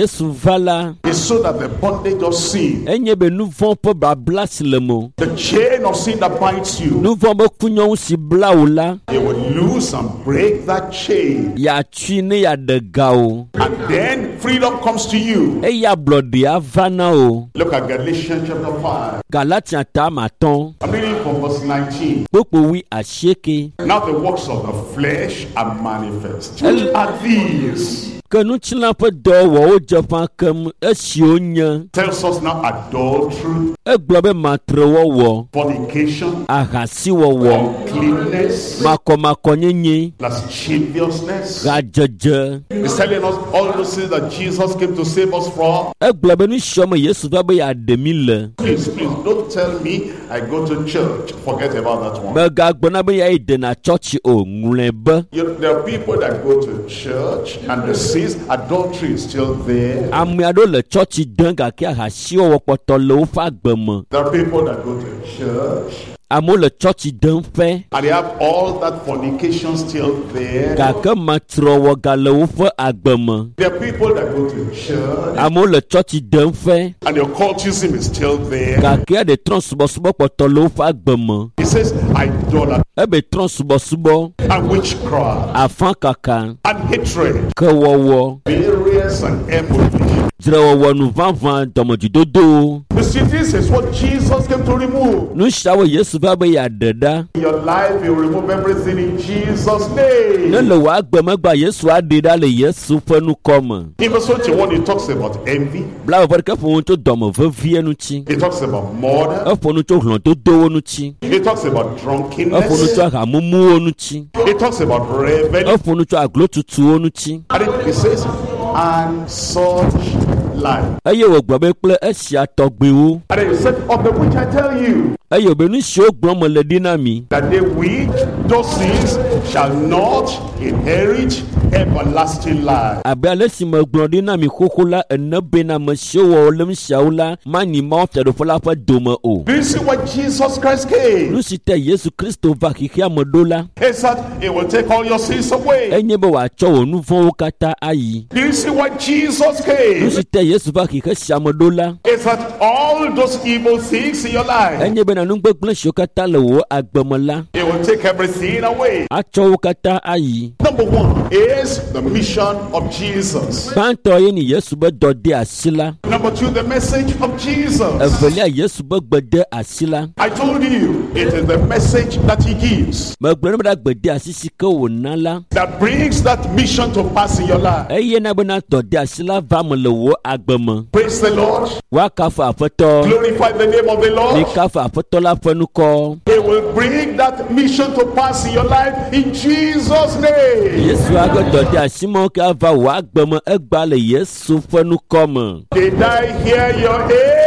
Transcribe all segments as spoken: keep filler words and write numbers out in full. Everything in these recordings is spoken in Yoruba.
Yesu va là. It's so that the bondage of sin, Enye be nous vont pour bablas le mot. the chain of sin that binds you, Nous vont be kunyon si bla ou là. you will loose and break that chain. Ya tuine ya de gao. And then freedom comes to you. E ya blodi avana o. Look at Galatians chapter five. Galatians ta maton. I'm reading from verse nineteen. Popo wi a sheke. Now the works of the flesh are manifest. Which are these? Que nous tila pe do wo o japan kem e si onya. Tells us now adultery, E globe matre wo wo. fornication, Ahasi wo wo. uncleanness, Mako mako nyenye. lasciviousness. Gajeje. He's telling us all those things that Jesus came to save us from. E globe nu shome Yesu va be ya demile. Please, please, don't tell me I go to church. Forget about that one. Be ga gbona be ya ide na church o ngulebe. You know, there are people that go to church and they see adultery is still there. Ame ado le church danga ke ahasi wo poto le wo fa gbemo. There are people that go to church Amo le church den fe. and they have all that fornication still there. Ga ke matro wo ga le wo fa agbemo. There are people that go to church Amo le church den fe. and the occultism is still there. Ga ke de transbo subo poto le wo fa agbemo. He says idolatry E be transbo subo and witchcraft afan kaka and hatred, ke wo wo. various and emulation. Jre wo wo nu vanvan domojidodo. You see, this is what Jesus came to remove. Nu shawo Yesu va be ya deda. In your life, you remove everything in Jesus' name. Ne le wa gbemegba Yesu adeda le Yesu fe nu kome. In verse twenty-one, he talks about envy. Bla wo ke fo to domo vevie nu chi. He talks about murder. E fo nu to hlon to do nu chi. He talks about E fo nu drunkenness. to amumu nu chi. He talks about revelry. E fo nu to aglo tutu nu chi. And it- he says, and such like. Eye wo gbe ple esia togbe wo. And then he said, of the which I tell you, Eye be nu shi ogbon mo le dinami. that they which those sins shall not inherit everlasting life. Abe ale si mo gbon dinami kokola ene be na me shi wo lem shaula mani ma fe do fola fa dome o. Do you see what Jesus Christ came? Nu si te Yesu Kristo va kiki amodola. He said, it will take all your sins away. Enye be wa cho wo nu fon wo kata ayi. Do you see what Jesus Nu came? si te Yesu va kiki si amodola. He said, all those evil things in your life, Enye be na nu gbegble shi kata le wo agbemola. it will take everything away. A cho wo kata ayi. Number one is the mission of Jesus. Banto ye ni Yesu be dode asila. Number two, the message of Jesus. Evelia Yesu be gbede asila. I told you, it is the message that he gives Me gbere me da gbede asisi ke wo nala. that brings that mission to pass in your life. Eye na be na dode asila va mo le wo agbemo. Praise the Lord. Wa ka fa afeto. Glorify the name of the Ni Lord. ka fa afeto la fenu ko. He will bring that mission to pass in your life in Jesus' name. Yesu aga dode asimo ka va wo agbemo egba le Yesu fenu ko mo. Did I hear your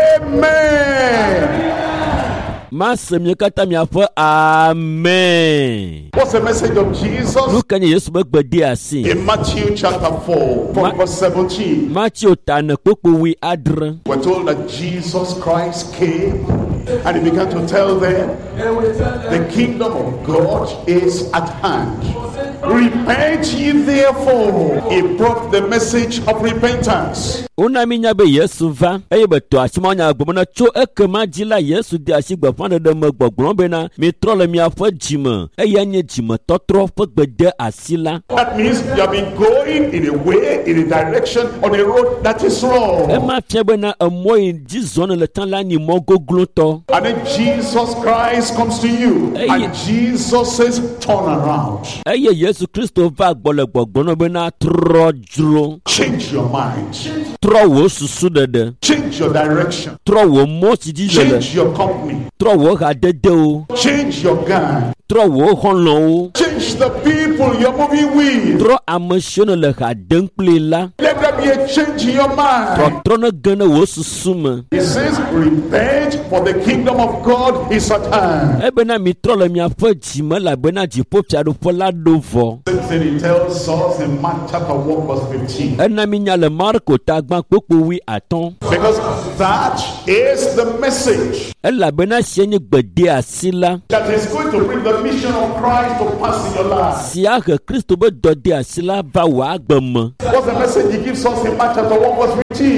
amen? Ma se mi kata mi afo amen. What's the message of Jesus? Nu kanye Yesu be gbede asi. In Matthew chapter four, from Ma- verse seventeen, Matthew tane popo wi adre. we're told that Jesus Christ came and he began to tell them, the kingdom of God is at hand. Repent ye therefore. He brought the message of repentance. Una minya be Yesu va. Eye be to asimo nya agbomo na cho ekema jila Yesu di asigba fande de me gbogbon be na mi trole mi afo jime. Eye nye jime totro fo gbede asila. That means you have been going in a way, in a direction, on a road that is E wrong. ma fie be na emo in jizone le tan la ni mo goglo to. And then Jesus Christ comes to you Hey. and Jesus says, turn around. Eye Yesu Kristo va gbole gbogbon be na trojro. Change your mind. Tro wo susu dede. Change your direction. Tro wo mo ti jile. Change your company. Tro wo ha dede o. Change your gang. Tro wo honlo o. Change the people you're moving with. Tro ameshone le ha denkple la. Let there be a change in your Tro mind. tro ne gene wo susu me. He says, repent, for the kingdom of God is at hand. Ebe na mi trɔ le miaƒe dzime elabena dziƒofiaɖuƒe la ɖo vɔ. Same thing he tells us in Mark chapter one verse fifteen. Ena mi nya le Marko tagba kpokpo wi atɔ̃. Because that is the message Elabena sie nye gbede asi la. that is going to bring the mission of Christ to pass in your life. Sia he Kristo be dɔ de asi la va wò agbe me. What's the message he gives us in Mark chapter one verse fifteen?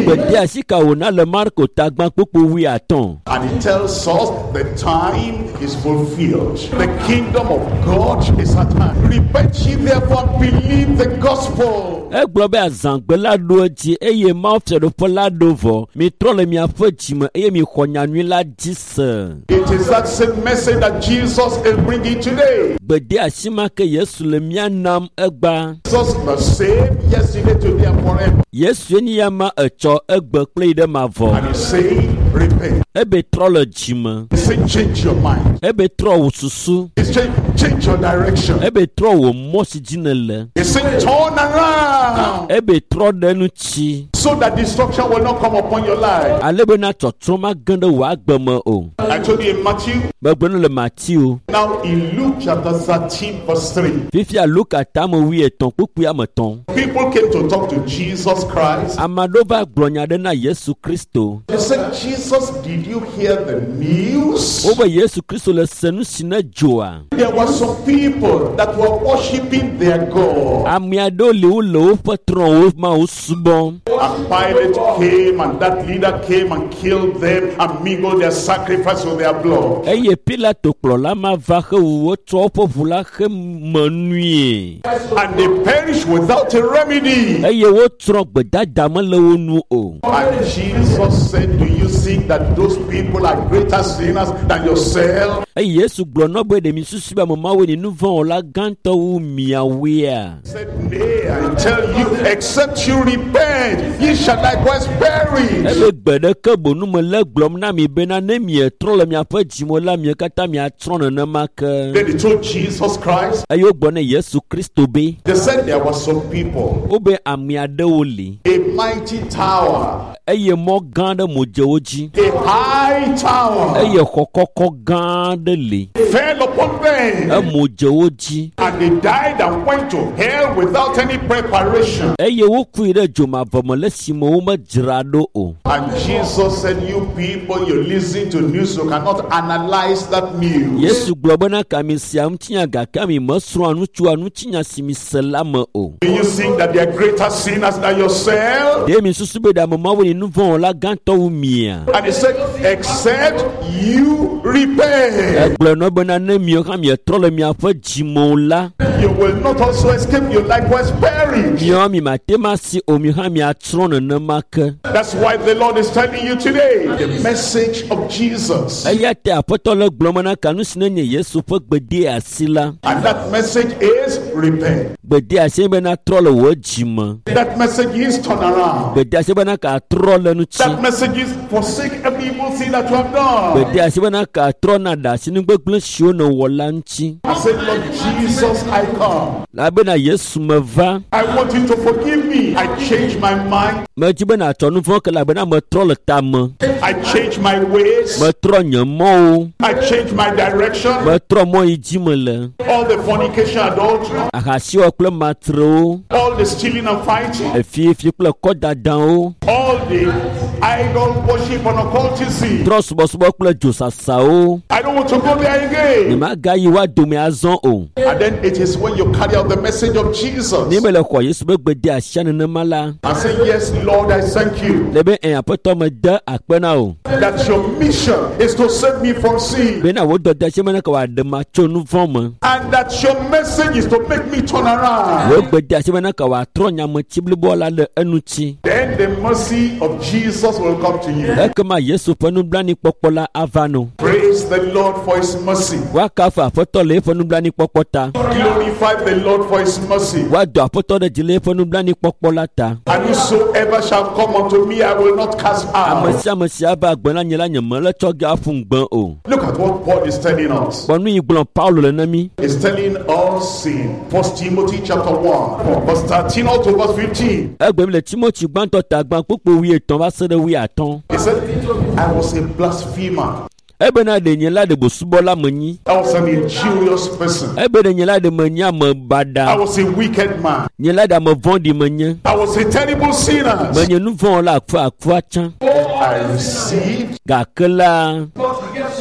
Gbede asika wona le Marko tagban popo wi aton. And it tells us the time is fulfilled. The kingdom of God is at hand. Repent ye therefore, believe the gospel. Eglo be azangbe la do ji eye ma ofse do pola dovo. Mi trole mi afojime eye mi khonyanwi la dise. It is that same message that Jesus is bringing today. Gbede asima ke Yesu le mianam egba. Jesus the same yesterday, today, and forever. Yesu ni yama echo egbe kple de mavo. And he's saying, repent. Ebe trole jime. He said, change your mind. Ebe tro wo susu. He said, change your direction. Ebe tro wo mosi jinele. He said, turn around. Ebe tro denu chi. So that destruction will not come upon your life. Alebe na totroma gande wa agbeme o. I told you in Matthew. Begbe le Matthew. Now in Luke chapter thirteen verse three. Fifi a Luke atamo wi eton pupu ya meton. People came to talk to Jesus Christ. Amadova glonya de na Yesu Kristo. They said, Jesus, did you hear the news? Oba Yesu Kristo le senu sine joa. There were some people that were worshiping their God. Amiado le o le o patron o ma o subon. And Pilate came, and that leader came and killed them and mingled their sacrifice with their blood. Eye Pilato klola ma va he wo tro povula he manui. And they perished without a remedy. Eye wo tro gbeda dame le wo nu o. And Jesus said, do you think that those people are greater sinners than yourself? Eye Yesu glo no be de mi susu ba mama we ni nu von la ganto wu miawe. Said, nay, I tell you, except you repent, ye shall likewise perish. Ebe gbede ke bonu me le glom na mi bena ne mi tro le mi afa jimo la mi kata mi atron na make. Then they told Jesus Christ. Ayo gbone Yesu Kristo be. They said there were some people. Obe amiade oli. A mighty tower. Eye mo gande mojeoji. A high tower. Eye kokoko gande le. Fell upon them. E mojeoji. And they died and went to hell without any preparation. Eye wo kuire joma vomole simo wo ma jirado o. And Jesus said, you people, you listen to news, you cannot analyze that news. Yesu globana kami siam tinya ga kami masro anu chu anu tinya simi selama o. Do you think that they are greater sinners than yourself? De mi susu be da mama we nu von la ganto wu mia. And he said, except you repent, E glo no bana na mi o kam ye trole mi afa jimo la. you will not also escape, you likewise perish. Mi o mi matema si o mi ha mi atron na make. That's why the Lord is telling you today the message of Jesus. Aya te apotolo glomana kanu sinenye Yesu fo gbede asila. And that message is repent. Gbede asebe na trole wo jima. That message is turn around. Gbede asebe na ka trole nu chi. That message is forsake every evil thing that you have done. Gbede asebe na ka tro na da sinu gbegble shio no wolanchi. I said, Lord Jesus, I come. La be na Yesu me va. I want you to forgive me. I change my mind. Me jibe na tonu fo ke la be na me trole tam. I change my ways. Me tro nyemo. I change my direction. Me tro mo ijimele. All the fornication, adultery, Ahasi o kle matro. all the stealing and fighting, Efi efi kle koda dan o. all the idol worship and occultism. Tro subo subo kle josasa o. I don't want to go there Ni again. ma ga yi wa do me azon o. And then it is when you carry out the message of Jesus Ni me le ko Yesu be gbede asiane ne mala. and say, yes, Lord, I thank you Le be en apoto me de akpena o. that your mission is to save me from sin. Be na wo do da sheme na ka wa de ma chonu von me. And that your message is to make me turn around. Wo gbede asheme na ka wa tro nya mo chibli bola le enuchi. Then the mercy of Jesus will come to you. E kama Yesu fonu blani popola avano. Praise the Lord for his mercy. Wa ka fa apoto le fonu blani popota. Glorify the Lord for his mercy. Wa do apoto de jile fonu blani popola ta. And whosoever shall come unto me, I will not cast out. Amasi amasi aba agbona nyela nyema le choga fun gban o. Look at what Paul is telling us. Bonu igbon Paulo le nami. He's telling us in First Timothy chapter one, verse thirteen out to verse fifteen. Egbe mi le Timothy gbanto ta gban popo wi etan ba sede wi aton. He said, I was a blasphemer. Ebe na de nyela de bosubola manyi. I was an injurious person. Ebe de nyela de manya me I bada. was a wicked man. Nyela da me vondi manya. I was a terrible sinner. Manya nu von la akfa akfa chan. I received Gakela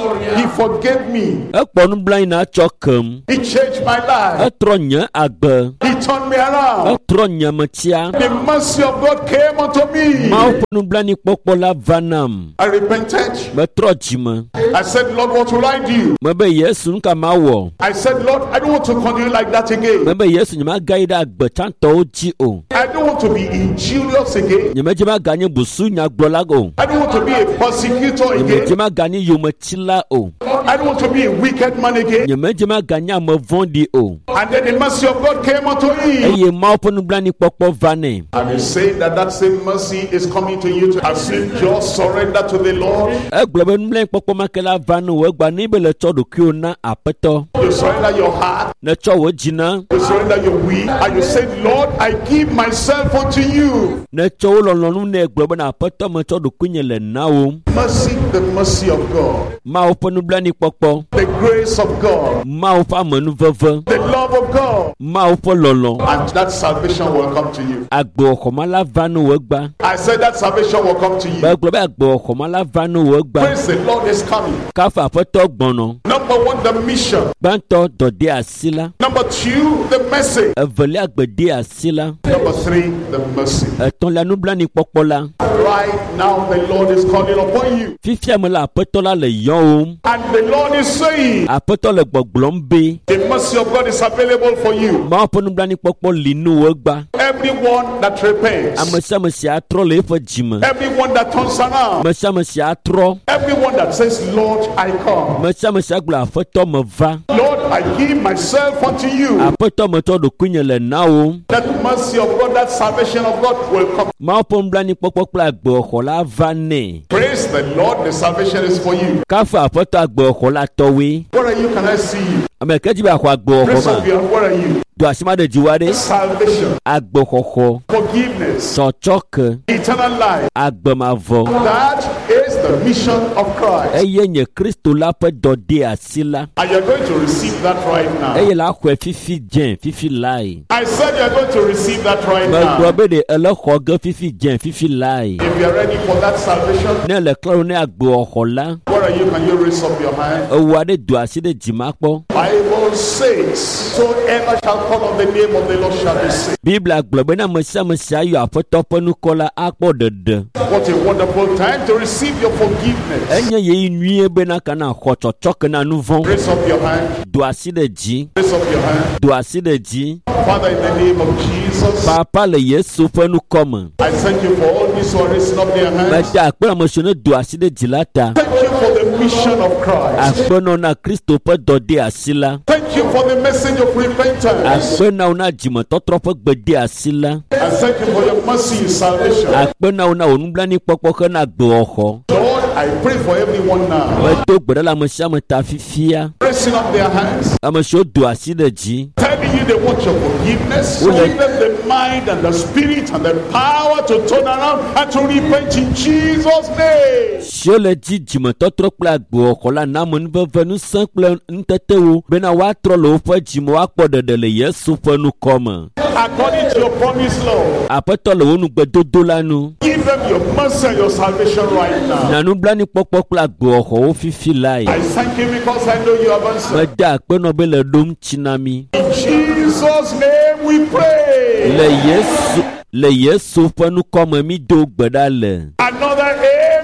He forgave me. Ekpɔ nublanyi na tsɔ kem. He changed my life. Etrɔ nye agbe. He turned me around. Etrɔ nye metia. The mercy of God came unto me. Mawu ƒe nublanyi kpɔkpɔ la va nam. I repented. Metrɔ dzime. I said, Lord, what will I do? Mebe Yesu nu ka ma wɔ. I said, Lord, I don't want to continue like that again. Mebe Yesu nye ma ga yi ɖe agbe tsãtɔwo dzi o. I don't want to be injurious again. Nye medze ma ga nye busu nyagblɔla o. I don't want to be a persecutor Nye medze again. ma ga nye yometsila o. I don't want to be a wicked man again. Nye medze ma ga nye ame vɔ̃ɖi o. And then the mercy of God came unto me. Eye Mawu ƒe nublanyi kpɔkpɔ va nɛ. And he said that that same mercy is coming to you to as you just surrender to the Lord. Egblɔ be nublanyi kpɔkpɔ ma ke la va ne wò egba ne be le tsɔ ɖokuiwò na aƒetɔ. You surrender your heart. Ne tsɔ wò dzi na. You surrender your will. And you said, Lord, I give myself unto you. Ne tsɔ wò lɔlɔ̃nu ne egblɔ be na aƒetɔ me tsɔ ɖokui nye le na wo. Mercy, the mercy of God. Mawu ƒe nublanyi kpɔkpɔ. The grace of God. Mawu ƒe amenuveve. The love of God. Mawu ƒe lɔlɔ̃. And that salvation will come to you. Agbewɔxɔma la va ne wò egba. I said that salvation will come to you. Be gblɔ be agbewɔxɔma la va ne wò egba. Praise the Lord is coming. Kafa aƒetɔ gbɔnɔ. Number one, the mission. Gbãtɔ dɔde asi la. Number two, the message. Evelia gbede asi la. Number three, the mercy. Etɔ̃lia nublanyi kpɔkpɔ la. Right now, the Lord is calling upon you. Fifia me la aƒetɔ la le yɔm. And the Lord is saying, Aƒetɔ le gbɔgblɔm be. the mercy of God is available for you. Mawu ƒe nublanyi kpɔkpɔ li ne wò egba. Everyone that repents, Ame sia ame si atrɔ le eƒe dzime. everyone that turns around, Ame sia ame si atrɔ. everyone that says, Lord, I come. Ame sia ame si agblɔ aƒetɔ me va. Lord, I give myself unto you. Aƒetɔ me tsɔ ɖokui nye le na wo. That mercy of God, that salvation of God will come. Mawu ƒe nublanyi kpɔkpɔ kple agbewɔxɔ la va nɛ. Praise the Lord, the salvation is for you. Kafa aƒetɔ agbewɔxɔ la tɔwoe. Where are you? Can I see you? Ame ke dzi be axɔ agbewɔxɔ Praise ma. of you. Where are you? Do asi ma ɖe dzi wa ɖe. Salvation, Agbexɔxɔ. forgiveness, Tsɔtsɔke. eternal life. Agbemavɔ. That is the mission of Christ. Eye nye Kristo la ƒe dɔde asi la. And you're going to receive that right now. Eye la xɔe fifi dzẽ fifi lae. I said you're going to receive that right now. Megblɔ be ɖe ele xɔ ge fifi dzẽ fifi lae. If you're ready for that salvation, Ne le klalo ne agbewɔxɔ la. where are you? Can you raise up your hand? Ewo aɖe do asi ɖe dzima kpɔ. Bible says, whosoever shall call on the name of the Lord shall be saved. Biblia gblɔ be ne ame sia ame si ayɔ aƒetɔ ƒe nukɔ la akpɔ ɖeɖe. What a wonderful time to receive your forgiveness. Enye ye nyuie bena kana xɔ tsɔtsɔke na nu vɔ̃. Raise up your hand. Do asi ɖe dzi. Raise up your hand. Do asi ɖe dzi. Father, in the name of Jesus, Papa le Yesu ƒe nukɔ me. I thank you for all these who are raising up their hands. Meda akpe ame siwo ne do asi ɖe dzi la ta. Thank you for the mission of Christ. Akpenɔ na Kristo ƒe dɔde asi la. Thank you for the message of repentance. Akpenawo na dzimetɔtrɔ ƒe gbede asi la. And thank you for your mercy and salvation. Akpenawo na wò nublanui kpɔkpɔ xe na gbewɔxɔ. Lord, I pray for everyone now. Medo gbe ɖe le ame sia ame ta fifia. Raising up their hands, Ame siwo do asi ɖe dzi. telling you they want your forgiveness, Well, giving them the mind and the spirit and the power to turn around and to repent in Jesus' name. Siwo le dzi dzimetɔtrɔ kple agbewɔxɔ la na ame nuveve nusẽ kple nutetewo bena woatrɔ le woƒe dzime woakpɔ ɖeɖe le Yesu ƒe nukɔ me. According to your promise, Lord, Aƒetɔ le wo nugbedodo la nu. give them your mercy and your salvation right now. Na nublanui kpɔkpɔ kple agbewɔxɔwo fifi lae. I thank you because I know you have answered. Meda akpenɔ be le ɖom tsi na mi. In Jesus' name we pray. Le Yesu le Yesu ƒe nukɔ me mi do gbe ɖa le. Another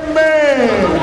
amen.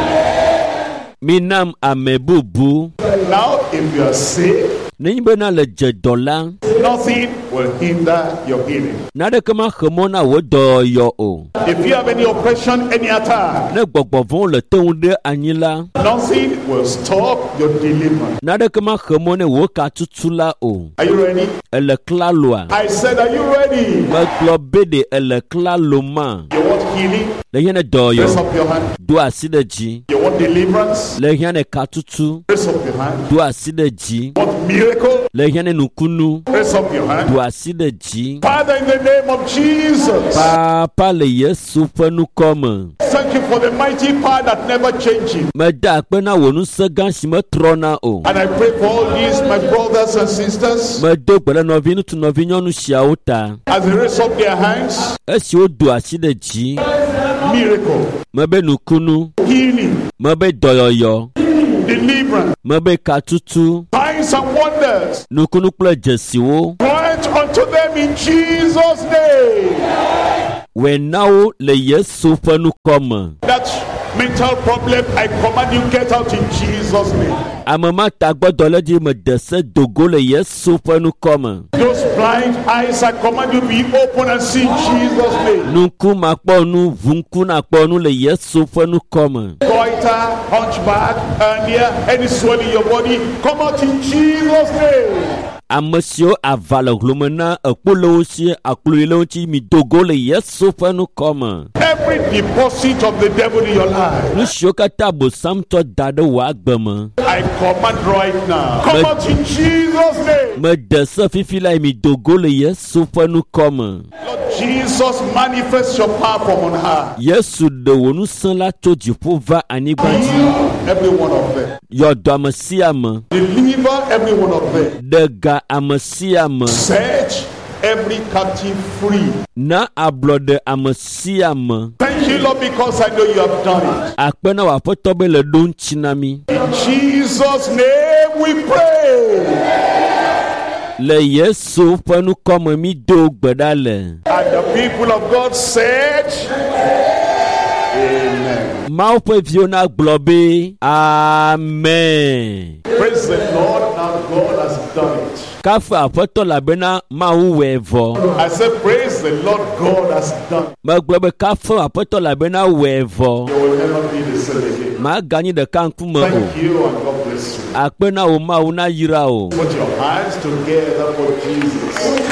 Mi nam ame bubu. Now, if you are sick, Nenye bena le dze dɔ la. nothing will hinder your healing. Naɖeke ma xe mɔ na wò dɔyɔ o. If you have any oppression, any attack, Ne gbɔgbɔ vɔ̃wo le te ŋu ɖe anyi la. nothing will stop your deliverance. Naɖeke ma xe mɔ ne wò katutu la o. Are you ready? Ele klaloa. I said, are you ready? Megblɔ be ɖe ele klalo ma. You want healing? Le hiã ne Raise dɔyɔ. up your hand. Do asi ɖe dzi. You want deliverance? Le hiã ne katutu. Raise up your hand. Do asi ɖe dzi. Want miracle? Le hiã ne nukunu. Raise up your hand. Do asi ɖe dzi. Father, in the name of Jesus, Papa le Yesu ƒe nukɔ me. thank you for the mighty power that never changes. Meda akpe na wò ŋusẽ gã si metrɔna o. And I pray for all these, my brothers and sisters, Medo gbe ɖe nɔvi ŋutsu nɔvi nyɔnu siawo ta. as they raise up their hands, Esiwo do asi ɖe dzi. miracle, Mebe nukunu. healing, Mebe dɔyɔyɔ. deliverance, Mebeka tutu. signs and wonders. Nukunu kple dzesiwo. Grant unto them in Jesus' name. Wenawo le Yesu ƒe nukɔme. That mental problem, I command you get out in Jesus' name. Ame ma ta gbɔdɔ le dzi me dese dogo le Yesu ƒe nukɔme. Those blind eyes, I command you be open and see Jesus' name. Nuku makpɔ nu, vunku nakpɔ nu le Yesu ƒe nukɔme. Goiter, hunchback, hernia, any swelling in your body, come out in Jesus' name. Ame siwo ava le hlome na ekpo le wo si, aklo yi le wo ŋuti, mi dogo le Yesu ƒe nukɔme. Every deposit of the devil in your life, Nu siwo katã Abosam tsɔ da ɖe wò agbe me. I command right now, come out in Jesus' name. Me de se fifi la mi dogo le Yesu ƒe nukɔme. Lord Jesus, manifest your power from on high. Yesu de wò ŋusẽ la tso dziƒo va anyigba dzi. Heal every one of them. Yɔdɔ ame sia ame. Deliver every one of them. De ga ame sia ame. Set every captive free. Na ablɔɖe ame sia ame. Thank you, Lord, because I know you have done it. Akpe na wò Aƒetɔ be le ɖo ŋuti na mi. In Jesus' name we pray. Le Yesu ƒe nukɔme mi do gbe ɖa le. And the people of God said, Amen. Mawu ƒe viwo na gblɔ be Amen. Praise the Lord, now God has done it. Kafe Aƒetɔ labena Mawu wɔe vɔ. I said, praise the Lord, God has done it. Megblɔ be kafe Aƒetɔ labena wɔe vɔ. You will never be the same again. Maganyi ɖeka ŋkume o. Thank you and God bless you. Akpe na wò Mawu na yra o. Put your hands together for Jesus.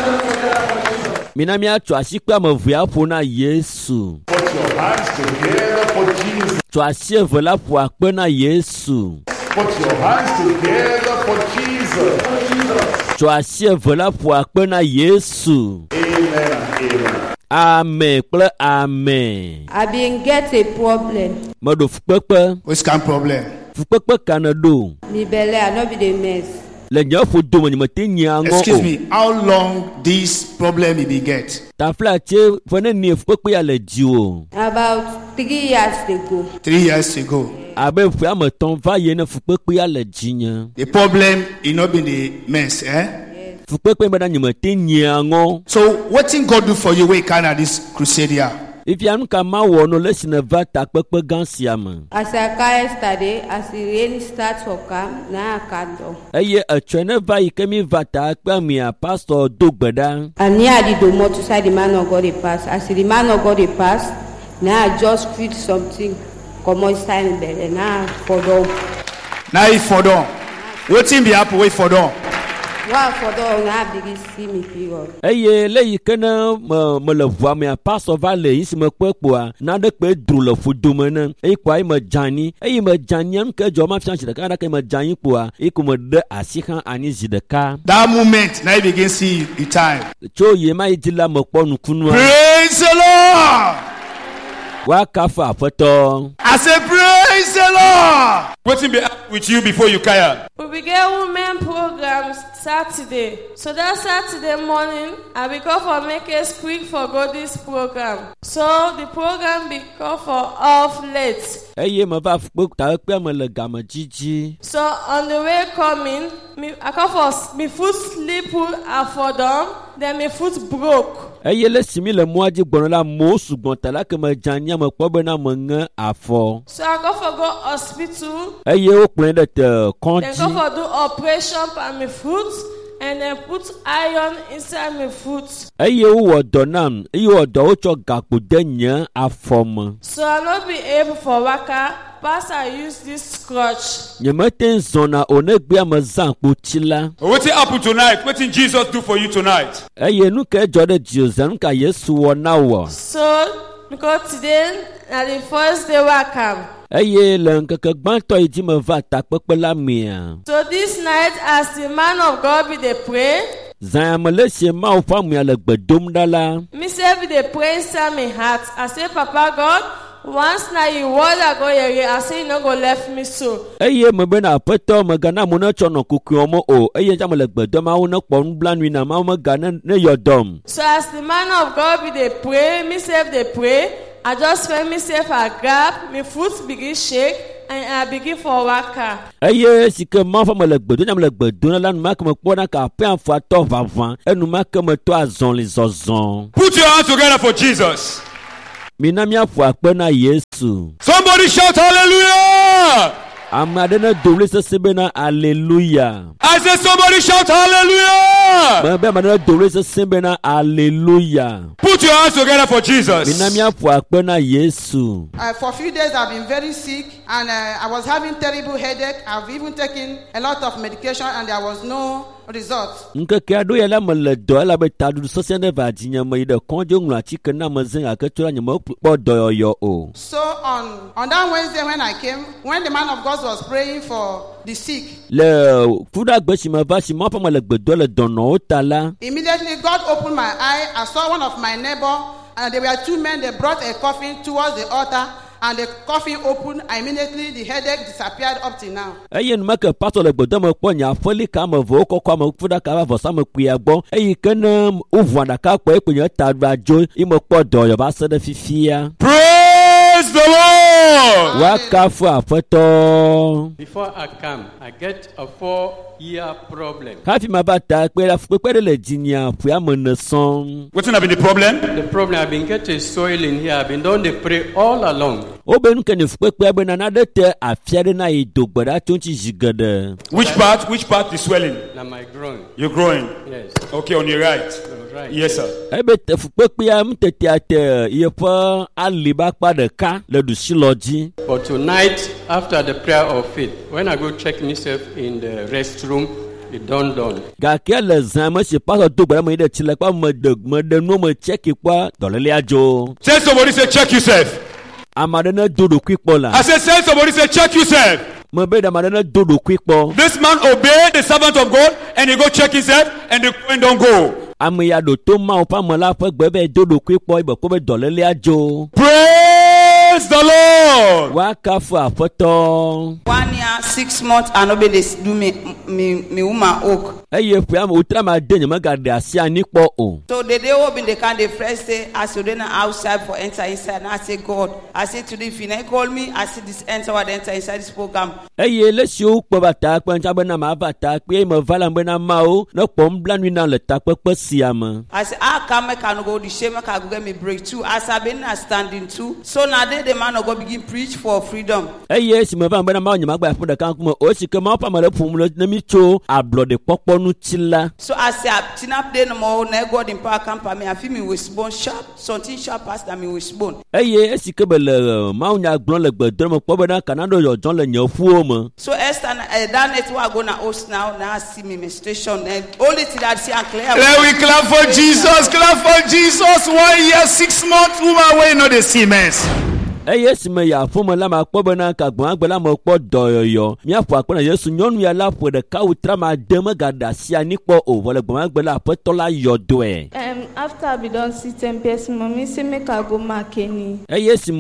Mina miatso asi kple ame evea ƒo na Yesu. Put your hands together for Jesus. Tso asi eve la ƒo akpe na Yesu. Put your hands together for Jesus. Tso asi eve la ƒo akpe na Yesu. Amen and amen. Amen kple amen. I been get a problem. Meɖo fukpekpe. Which kind of problem? Fukpekpe ka ne ɖo. Me belly, I not be the mess. Le nye ƒodo me nye mete nye aŋɔ Excuse o. me, how long this problem you be get? Tafla tse fene nie fukpekpe ya le dzi o. About three years ago. Three years ago. Abe ƒe ame etɔ̃ va yi ne fukpekpe ya le dzi nye. The problem is not been the mess, eh? Fukpekpe be na nye mete nye aŋɔ. So what thing God do for you when you kind of this crusade here? Ifia nu ka ma wɔ no le si ne va takpekpe gã sia me. As I car yesterday, as the rain starts to come, now I can't do. Eye etsɔ ne va yi ke mi va ta kpe mia pastor do gbe ɖa. And near the domo to say the man of God they pass. As the man of God they pass, now I just feel something. Come on, stand there. Now for them. Now if for them, what thing be happen wait for them? What for them? Now they see me period. Eye le yi ke ne me me le ʋua mea pastor va le yi si me kpe kpoa naɖe kpe dro le ƒodome ne eye kpoa eye me dzani eye me dzani nu ke dzɔ ma fia zi ɖeka ɖeke me dzani kpoa eye ko me ɖe asi xã anyi zi ɖeka. That moment, now you begin see the time. Tso ye ma yi dzi la me kpɔ nukunua. Praise the Lord! Wa kafe Aƒetɔ. I say praise the Lord! Waiting be with you before you kaya. We began women programs Saturday. So that Saturday morning, I be called for make a speak for God this program. So the program be called for off late. Eye me va kpe ta kpe me le game dzidzi. So on the way coming, me I call for me foot slip and fall down. Then my foot broke. Eye le si mi le mɔa dzi gbɔna la mo sugbɔn ta la ke me dzani me kpɔ be na me ŋe afɔ. So I go for go hospital. Eye wo kplɔe ɖe te Then go kɔndzi. for do operation on my foot. And then put iron inside my foot. Eye wo wɔ dɔ nam eye wɔ dɔ wotsɔ gakpo de nye afɔ me. So I not be able for waka. Pass I use this crutch. Nye mete zɔna o ne gbea me zã kpotsi la. Waiting happen tonight? What did Jesus do for you tonight? Eye nu ke dzɔ ɖe dziozã nu ka Yesu wɔ na wɔ. So because today na the first day I come. Eye le ŋkeke gbãtɔ yi dzi me va takpekpe la mea. So this night as the man of God be dey pray. Zã me le sie Mawu ƒe amea le gbe dom ɖa la. Me say be dey pray inside my heart. I say Papa God. Once now you word I go here, I say you no go left me so. Eye me bena Aƒetɔ megana mo ne tsɔ nɔ kukuɔ me o. Eye tsã me le gbe dom Mawu ne kpɔ nublanui na Mawu mega ne ne yɔ dɔm. So as the man of God be dey pray, me self dey pray. I just find myself a grab, my foot begin shake. and I begin for waka. eye si ke ma fa me le gbedo nyam le gbedo la nu ma ke me kpɔ na ka pe afɔ atɔ vava enu ma ke me to azɔli zɔzɔ. Put your hands together for Jesus. Mina mi afɔ akpe na Yesu. Somebody shout hallelujah. Ame aɖe ne do wli sese be na aleluya. I said somebody shout hallelujah. Me be ame aɖe ne do wli sese be na aleluya. Put your hands together for Jesus. Mina mi afɔ akpe na Yesu. Uh, for a few days I've been very sick and uh, I was having terrible headache. I've even taken a lot of medication and there was no result. Nkeke aɖo ya la me le dɔ ela be taɖuɖu sesẽ ɖe va dzi nye me yi ɖe kɔndzo ŋlɔ atike na me zẽ gake tso la nye me kpɔ dɔyɔyɔ o. So on on that Wednesday when I came, when the man of God was praying for the sick, Le kuɖagbe si me va si ma ƒe me le gbedo le dɔnɔwo ta la. immediately God opened my eye. I saw one of my neighbor and there were two men. They brought a coffin towards the altar and the coffin opened. Immediately the headache disappeared up till now. Eye nume ke pastor le gbedo me kpɔ nye aƒeli ka ame eve wokɔkɔ ame kuɖaka va vɔsa me kpuia gbɔ eye ke ne wovua ɖaka kpɔ ekpe nye taɖua dzo yi me kpɔ dɔyɔ va se ɖe fifia. Praise the Lord. Wakafu aƒetɔ. Before I come, I get a four-year problem. Hafi ma va ta kpe la kpekpe ɖe le dzinia ƒea me ne sɔŋ. What's have been the problem? The problem I've been getting soil in here. I've been doing the pray all along. Wobe nu ke ne kpekpea be nana ɖe te afia ɖe na yi do gbe ɖa tso ŋtsi zi geɖe. Which part? Which part is swelling? Now my groin. You're growing. Yes. Okay, on your right. Right. Yes, sir. Ebe te kpekpea nutetea te yeƒe alibakpa ɖeka le ɖusi lɔ dzi. But tonight, after the prayer of faith, when I go check myself in the restroom, it dawned on. Gake le zã me si pastor do gbe ɖe me yi ɖe tsi le kpa me de me de nu me tseki kpa dɔlélia dzo. Tell somebody say check yourself. Ame aɖe ne do ɖokui kpɔ la. I said tell somebody say check yourself. Me be ɖe ame aɖe ne do ɖokui kpɔ. This man obeyed the servant of God and he go check himself and the coin don't go. Ame ya ɖo to Mawu ƒe ame la ƒe gbe be do ɖokui kpɔ be kpɔ be dɔlélia dzo. Praise the Lord. Wakafu aƒetɔ. One year, six months, and nobody do me me me woman oak. Eye ƒea me wotra ma de nye me gaɖe asi anyi kpɔ o. So the day open the can the first day I said then outside for enter inside and I say God, I said to the if you call me, I said this enter what enter inside this program. Eye le siwo kpɔ va ta kpe ŋtsa bena ma va ta kpe eye me va la bena mawo ne kpɔm blanui na le takpekpe sia me. I said I come I can go the shame I can go get me break too. As I been standing too. So now they the man of God begin preach for freedom. Eye si me va bena mawo nye ma gba ƒe ɖeka ŋkume o si ke mawo ƒe ame le ƒom le ne mi tso ablɔɖe kpɔkpɔ nu tsi la. So I say I tin up there no more na God in power camp me I feel me with bone sharp something sharp past me with bone. Eye esi ke be le mawo nya gblɔ le gbedo me kpɔ bena kana ɖo yɔdzɔ le nye ƒuwo me. So Esther uh, that night we are going to host now now see me menstruation and only thing that I see and clear. Let we clap for Jesus. Clap for Jesus. One year, six months. Woman, we know the Siemens. Eye si me ya ƒome la ma kpɔ bena ka gbɔ̃agbe la me kpɔ dɔyɔyɔ míaƒo akpe na Yesu nyɔnu ya la ƒo ɖeka wutra ma de me gaɖe asi anyi kpɔ o vɔ le gbɔ̃agbe la aƒetɔ la yɔ dɔe. Um, after I be done see ten person, mommy say make I go Makeni. Eye si me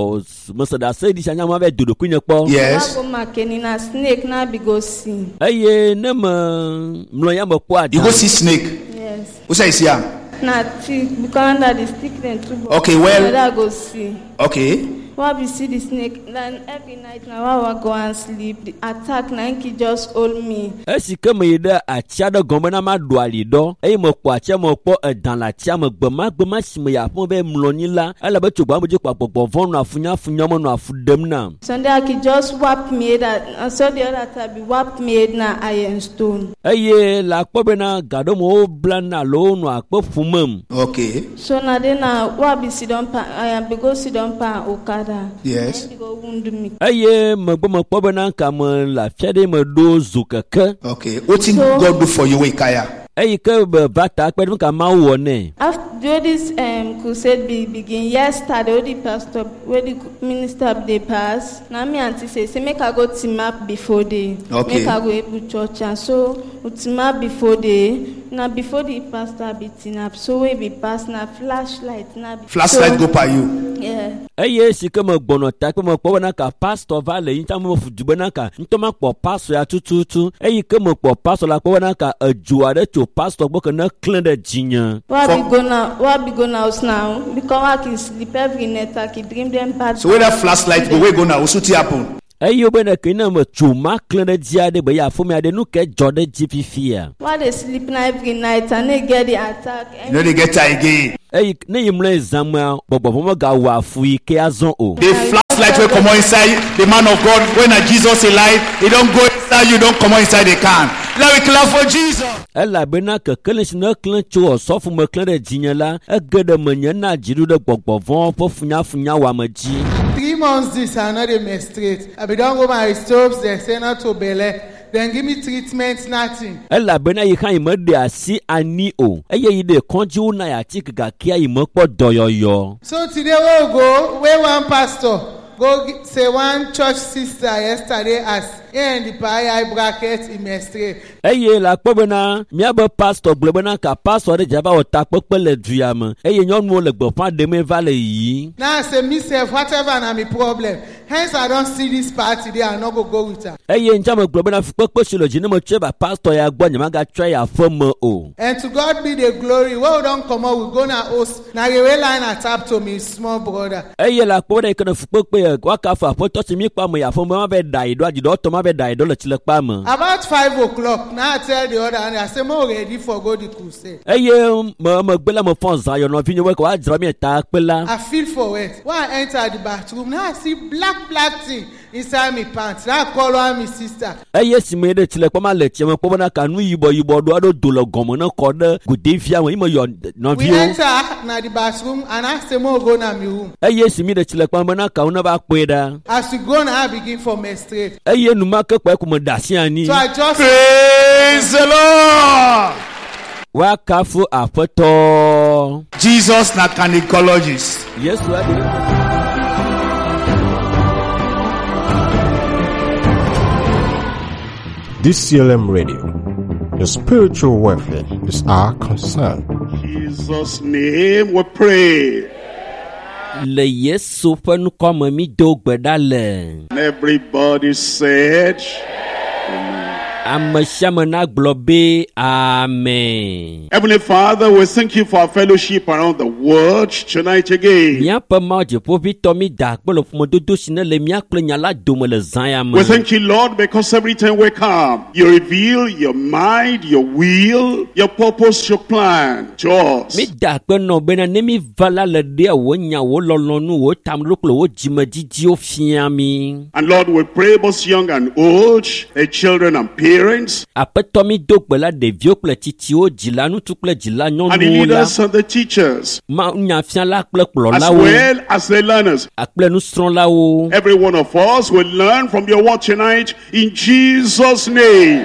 me se ɖase ɖi sia nyama be do ɖokui nye kpɔ. Yes. I go Makeni na snake na be go see. Eye ne me mlɔ ya me kpɔ You ada. go see snake. Yes. Who say see am? Na stick because under the stick then too. Okay, well- I go see. Okay. Why we see the snake? Then every night now I go and sleep. The attack na he just hold me. Esi ke me yi ɖe atsia ɖe gɔme na ma ɖo ali ɖɔ eye me kpɔ atsia me kpɔ edan le atsia me gbema gbema si me ya ƒe be mlɔ nyi la ele be tso gbame dzi kpɔ agbɔgbɔ vɔ nɔ afunya afunya me nɔ afu ɖem nam. Sunday I could just whap me that and so the other time be whap me na iron stone. Eye la kpɔ bena gaɖo me wo bla na alo nɔ akpe ƒumem. Okay. So now then now what be sit down pa I am be go sit down pa Okada. Yes. And go wound me. Eye megbe me kpɔ bena ka me le afia ɖe me ɖo zu keke. Okay. What thing So- God do for you, Ikaya? Eye ke be va ta kpe ɖe ka mawu wɔ nɛ. After this um crusade be begin yesterday, the pastor where the minister they pass. Now me auntie say say make I go team up before they Okay. make I go able church and so we team up before they now before the pastor be team up so we be pass na flashlight na be- Flashlight so, go by you. yeah. Eye si ke me gbɔnɔ ta kpe me kpɔ bena ka pastor va le yi ŋtsa me fudu bena ka ŋutɔ ma kpɔ pastor ya tututu eye ke me kpɔ pastor la kpɔ bena ka edzo aɖe tso pastor gbɔ ke ne klẽ ɖe dzinye. Why For- be go now? Why be go now now? Because I can sleep every night. I can dream them bad. So where that flashlight go, where go now? What should happen? eyo bena kina mo chuma klende jiade be ya fumi ade nu ke jode jififia. Why they sleep night every night and they get the attack? You know they get her again. Ey ne yimle zamwa bobo bomo ga wa fui ke azon o. They flashlight will come inside the man of God. When a Jesus alive, he don't go inside, you don't come inside the can. Let me clap for Jesus. Ela bena ke kelen na klen cho so fu me klen de jinyala e gede menye na jiru de gbogbovon fo funya funya wa maji. Three months this I know they menstruate. I be don't go my stoves, they say not to belle. Then give me treatment, nothing. Ela bena yi kan imo de asi ani o. Eye yi de konji una ya tik ga kia imo po doyoyo. So today we'll go where one pastor go say one church sister yesterday as in the pie bracket in menstruate. Eye la pobena miaba pastor globena ka pastor de jaba o ta pepe le duyam. Eye nyon mo le gbo fan de me vale yi. Now say myself whatever na my problem. Hence I don't see this party there I not go go with her. Eye njama globena pepe shilo jine mo cheba pastor ya gbo nyama ga try ya fomo o. And to God be the glory. Well don't come out we go na host. Na the way line tap to me small brother. Eye la pobena ikana pepe kwa ka fa po to mi pa mo ya fomo ma be dai do ajido to ma be dai do le chile pa mo. About five o'clock now I tell the other and I say more ready for go the crusade. Eye mo mo gbela mo fon za yo no fi nwe ko wa jira mi ta pela. I feel for it. When I enter the bathroom now I see black black thing inside my pants. Now I call her my sister. Eye si me de chile pa ma le che mo po na kanu yibo yibo do do do lo gomo na ko de gudi fia won imo yo no We vi o. enter na the bathroom and I say more go na my room. Eye si me de chile pa mo na ka una ba pe da. As we go now I begin for menstruate. Eye nu ma ke pa ku mo da si ani. So I just Praise the Lord. Wa kafu apoto. Jesus na gynecologist. Yes wa. D C L M Radio, your spiritual welfare is our concern. In Jesus' name we pray. Le Yesu fe nu ko mi do gbeda le. And everybody said, Amen. Amen. Heavenly Father, we thank you for our fellowship around the world tonight again. We thank you, Lord, because every time we come, you reveal your mind, your will, your purpose, your plan to us. And Lord, we pray both young and old, the children and parents, parents, and the leaders and the teachers, as well as the learners. Every one of us will learn from your word tonight in Jesus' name.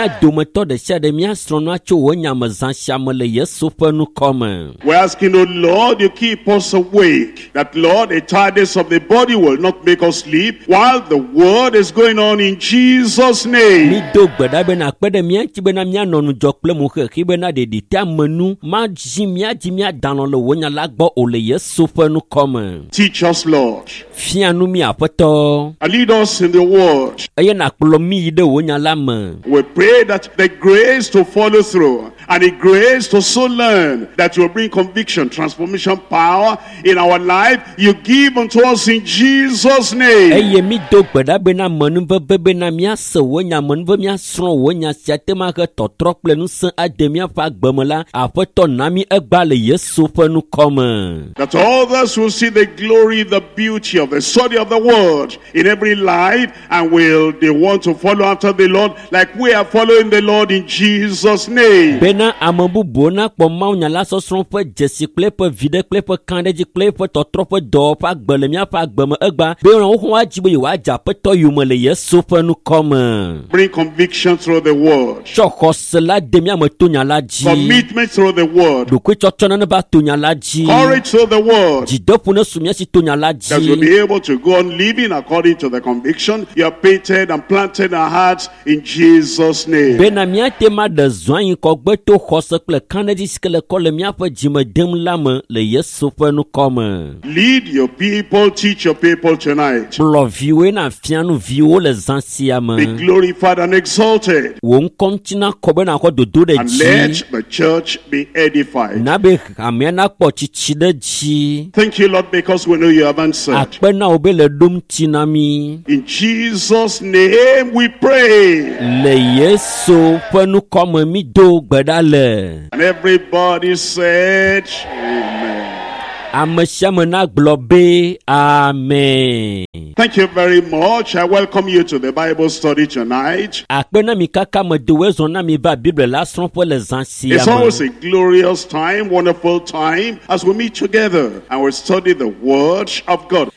We're asking, oh Lord, you keep us awake, that Lord, the tiredness of the body will not make us sleep while the word is going on in Jesus' name. Teach us, Lord, and lead us in the word. We pray that the grace to follow through and the grace to so learn that will bring conviction, transformation, power in our life, you give unto us in Jesus' name. That others will see the glory, the beauty of the study of the word in every life, and will they want to follow after the Lord like we are following the Lord in Jesus' name. Bring conviction through the word, commitment through the word, courage through the word, that we'll be able to go on living according to the conviction you have painted and planted in our hearts in Jesus' name. Lead your people, teach your people tonight. Be glorified and exalted, and let the church be edified. Thank you, Lord, because we know you have answered. pena obe le dom tinami. In Jesus' name we pray. Le Yesu penu kome mi do gbedale. And everybody said, Amen. Ameshamena globe. Amen. Thank you very much. I welcome you to the Bible study tonight. It's always a glorious time, wonderful time as we meet together and we study the Word of God.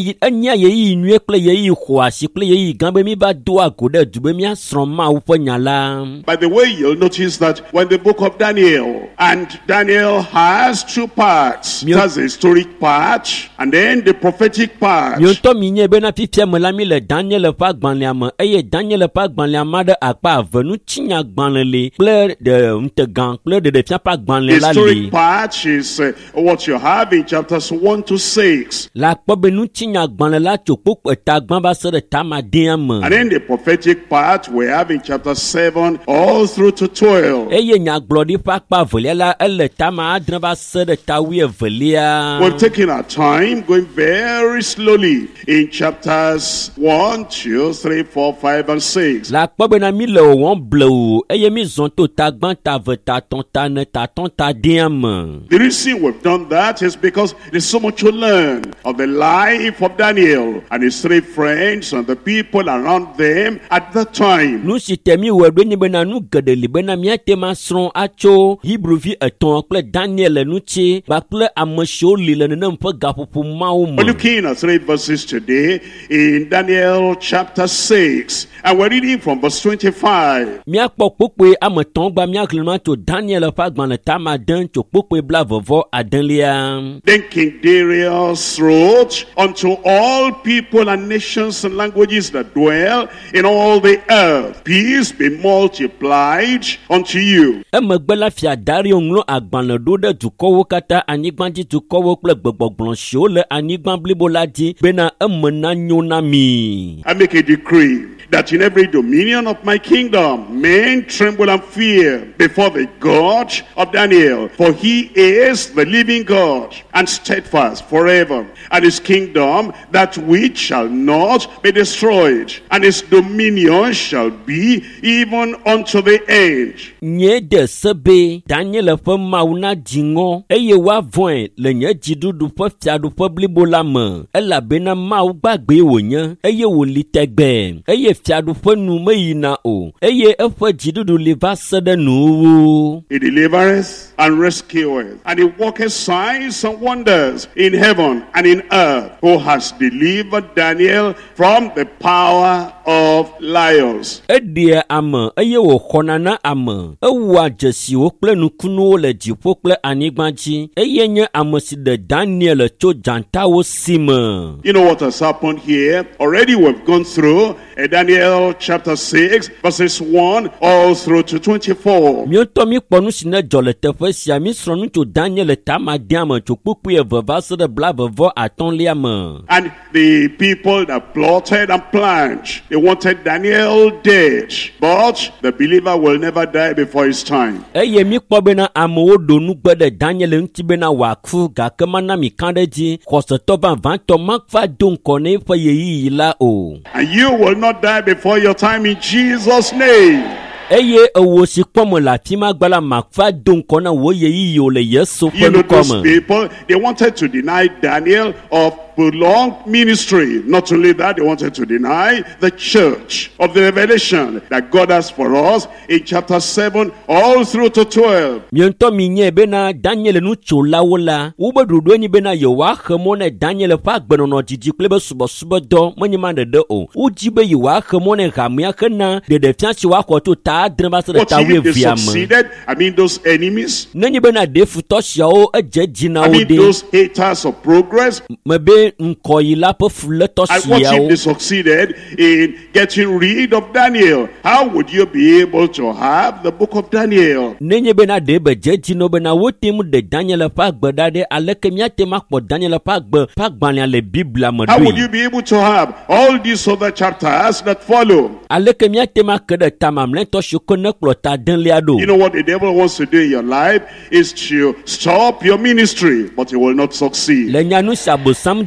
By the way, you'll notice that when the book of Daniel, and Daniel has two parts. It has a historic part and then the prophetic part. Bena pipia melami le Daniel pa gbanliam eye Daniel pa gbanliam de akpa avenu tinya gbanlele ple de untegan ple de defia pa gbanle la li. The historic part is uh, what you have in chapters one to six. La po benu tinya gbanle la chopo eta gban ba se de tamadiam. And then the prophetic part we have in chapter seven all through to twelve. Eye nya glodi pa pa velia la ele tama adran ba se de tawi velia. We're taking our time going very slowly in chapters one, two, three, four, five, and six. La kpɔbena mi le wɔn blewu eye mi zɔn to ta gbãn ta ve ta tɔn ta ne ta tɔn ta diam. The reason we've done that is because there's so much to learn of the life of Daniel and his three friends and the people around them at that time. Nu si temi wɔ do nyi bena nu geɖe li bena miate ma srɔ̃ atso Hebrewi etɔ̃ kple Daniel nu tsi kpakple ame siwo li le nenem ƒe gaƒoƒo mawo me. We're looking at three verses today in Daniel chapter six, and we're reading from verse twenty-five. Mia kpɔ kpokpe ame tɔ̃ gba mia hlema to Daniel ƒe agbalẽ tama den tso kpokpe bla vɔvɔ adelia. Then King Darius wrote unto all people and nations and languages that dwell in all the earth, peace be multiplied unto you. Emegbe la fia Dario ŋlɔ agbalẽ ɖo ɖe dukɔwo katã anyigbadzi dukɔwo kple gbegbɔgblɔ siwo le anyigba blibo la dzi bena eme na nyo na mi. I make a decree that in every dominion of my kingdom men tremble and fear before the God of Daniel, for he is the living God and steadfast forever, and his kingdom that which shall not be destroyed, and his dominion shall be even unto the end. Nye de sebe Daniel ƒe mawu na dziŋɔ eye woavɔ̃e le nye dziɖuɖu ƒe fiaɖuƒe blibo la me elabena mawu gbagbe wònye eye wòli tegbe eye fiaɖuƒe nu meyina o eye eƒe dziɖuɖu li va se ɖe nuwuwu. He delivereth and rescueth, and he worketh signs and wonders in heaven and in earth, who has delivered Daniel from the power of lions. Edie ame eye wòxɔna na ame ewɔa dzesiwo kple nukunuwo le dziƒo kple anyigba dzi eye nye ame si ɖe Daniel tso dzantawo si me. You know what has happened here? Already we've gone through uh, Daniel chapter six verses one all through to twenty-four. Miotɔ mi kpɔ nu si ne dzɔ le teƒe sia mi srɔ̃ nu tso Daniel tama dia me tso kpukpui eve va se ɖe bla vevɔ atɔ̃lia me. And the people that plotted and planned, they wanted Daniel dead, but the believer will never die before his time. Eye mi kpɔ bena amewo ɖo nugbe ɖe Daniel ŋuti bena wòaku gake mana mi kan ɖe dzi xɔsetɔ vavãtɔ makva do ŋkɔ ne eƒe yeyiyi la o. And you will not die before your time in Jesus' name. Eye ewo si kpɔm le afi ma gbala makva do ŋkɔ na wo yeyiyi o le Yesu ƒe You know, those nukɔ me. people, they wanted to deny Daniel of prolonged ministry. Not only that, they wanted to deny the church of the revelation that God has for us in chapter seven all through to twelve. Mientɔ mi nye bena Daniel nutsolawo la wobe ɖoɖo nyi bena yewoaxe mɔ ne Daniel ƒe agbenɔnɔ didi kple be subɔsubɔdɔ menye ma ɖeɖe o. Wodzi be yewoaxe mɔ ne hamea hena ɖeɖefia si woaxɔ to ta adre va se ɖe But ta if they wuievia me. succeeded, I mean those enemies, Nenye bena ɖe futɔ siawo edze dzi na I wo mean de. those haters of progress, Mebe ŋkɔyila ƒe fuletɔ and what if siawo. they succeeded in getting rid of Daniel? How would you be able to have the book of Daniel? Nenye bena ɖe be dze dzi no bena wote mu ɖe Daniel ƒe agbe ɖa ɖe aleke miate ma kpɔ Daniel ƒe agbe ƒe agbalẽa le Biblia me How would you ɖoe. be able to have all these other chapters that follow? Aleke miate ma ke ɖe ta mamlɛtɔ siwo ke ne kplɔ ta delia ɖo. You know what the devil wants to do in your life is to stop your ministry, but he will not succeed. Le nyanu si abosam dzi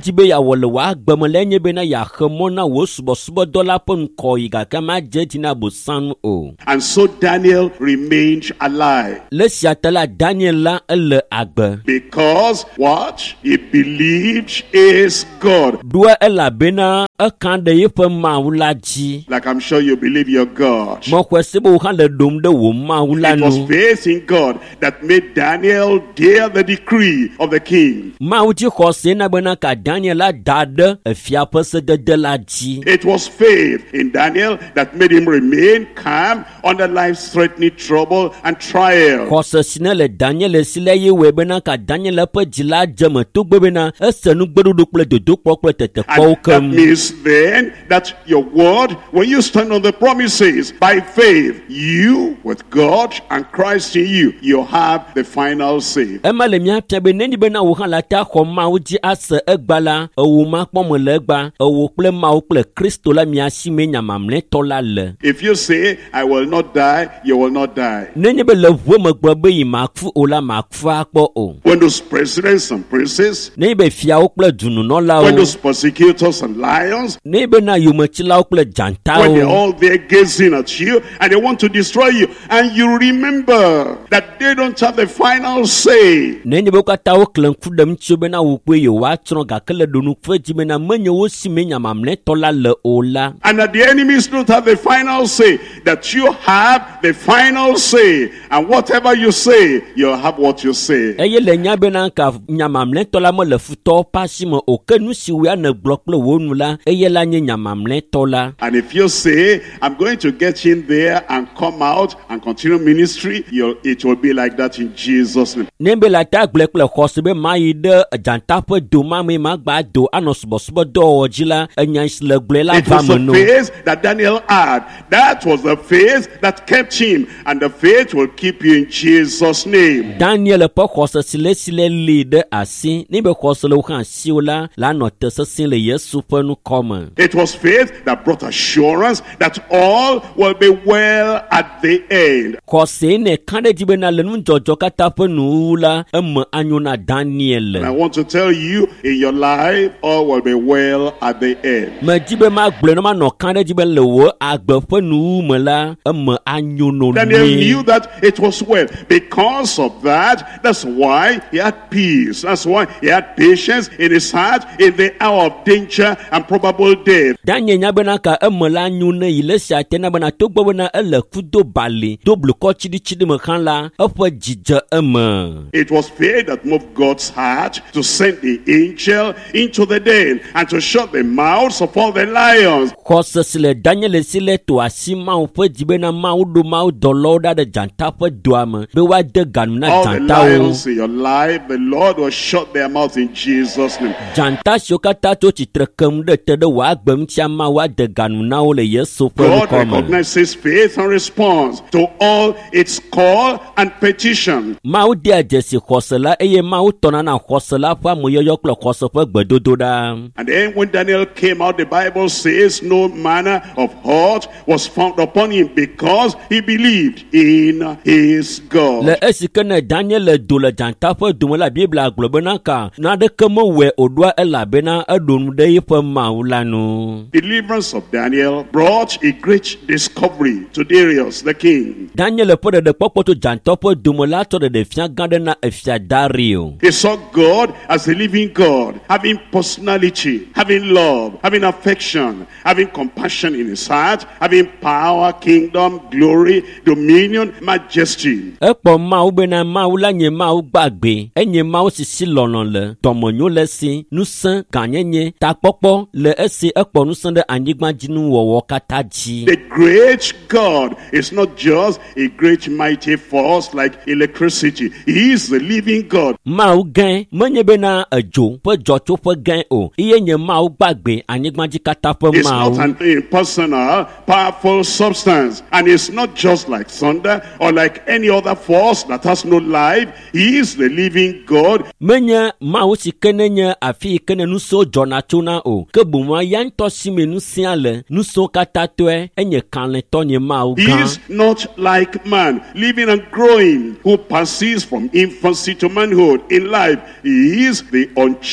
dibe ya wole wa gbemele nye bena ya khemona wo subo subo dola pon ko yiga kama jetina bosan o. And so Daniel remained alive. Le siatala Daniel la ele agbe. Because what? He believed is God. Dua ela bena akande yepe maula ji. Like I'm sure you believe your God. Mo kwesibo hande dom de wo maula It no. was faith in God that made Daniel dare the decree of the king. Mauti khose na bena ka Daniel la dade efia pese de de la ji. It was faith in Daniel that made him remain calm under life-threatening trouble and trial. Khose sinele Daniel sile ye we bena ka Daniel pe jila jeme to gbe bena esenu gbedudu ple dodo pokple tete ko And that means then that your word, when you stand on the promises by faith, you with God and Christ in you, you have the final say. Emale mia pia be neni bena wo han la ta kho mauji ase egbala owo ma pomo le egba owo ple mau ple Kristo la mia si me nyamamle to la le. If you say, I will not die, you will not die. Neni be le vo me gbo be yi makfu ola makfu akpo o. When those presidents and princes, Neni be fia o ple dunu no la when o. those persecutors and lions, Neni be na yo me chila o ple janta when they're o. all there gazing at you and they want to destroy you, and you remember that they don't have the final say. Neni be kata o klen ku dem chu be na wo pe yo wa tro ga kele dunu fe ji be na menye wo si me nyamamle to la le ola. And that the enemies don't have the final say, that you have the final say. And whatever you say, you'll have what you say. Eye le nya be na ka nyamamle to la mo le futo pasi mo o kenu si wi na block ple wo nu la eye la nye nyamamle to la. And if you say, I'm going to get in there and come out and continue ministry, you'll, it will be like that in Jesus' name. Nembe la ta gble ple khose be mai de janta pe do ma me ma gba do anos bo so do ojila enya isle gble la It va was mo the no. faith that Daniel had. That was the faith that kept him. And the faith will keep you in Jesus' name. Daniel pe khose sile sile li de asi ni be khose le kan siula la no te se sin le Yesu pe nu come. It was faith that brought assurance that all will be well at the end. Khose ne kande dibe na le nu jojo kata pe nu la em anyuna Daniel. And I want to tell you, in your life, all will be well at the end. Me dibe ma gble no ma no kande dibe le wo agbe pe nu me la em anyuno Daniel ni. knew that it was well. Because of that, that's why he had peace. That's why he had patience in his heart in the hour of danger and probable death. Daniel nya bena ka em la nyune ile sia tena bena to gbo bena ele kudo bali double ko chidi chidi me kan la epo jije em. It was faith that moved God's heart to send the angel into the den and to shut the mouths of all the lions. Khose sile Daniel sile to asima o pe dibe na ma do ma do loda de janta pe do am be wa de ganu na All the janta o. lions in your life, the Lord will shut their mouth in Jesus' name. Janta shokata to chitre kem de te de wa gbem chama wa de ganu na o le Yesu pe God come. recognizes faith and response to all its call and petition. Ma o dia jesi khose la eye ma o tona na khose la fa mo yoyo klo khose pe gbedodo da. And then when Daniel came out, the Bible says no manner of hurt was found upon him because he believed in his God. Le esike ne Daniel le do le janta pe do la Bible aglobe na ka na de kemo we odwa elabena edonu de yipe maula no. Deliverance of Daniel brought a great discovery to Darius the king. Daniel pe de popo to janta pe do la to de fia gande na efia Dario. He saw God as a living God, having personality, having love, having affection, having compassion in his heart, having power, kingdom, glory, dominion, majesty. Epo ma u bena ma u la nye ma u gbagbe enye ma u sisi lono le tomonyo le si nusan ganyenye ta popo le esi epo nusan de anyigba jinu wowo kata ji. The great God is not just a great mighty force like electricity. He is the living God. Ma u gen menye bena ejo pe jocho pe gen o iye nye ma u gbagbe anyigba ji kata pe It's ma not u. an impersonal, powerful substance. And it's not just like thunder or like any other force that has no life. He is the living God. Menye ma u si kene nye afi kene nuso jona chuna o ke buma yanto sime nusiale nuso kata tue enye kanle tonye ma u He gan. is not like man, living and growing, who passes from infancy to manhood in life. He is the unchanging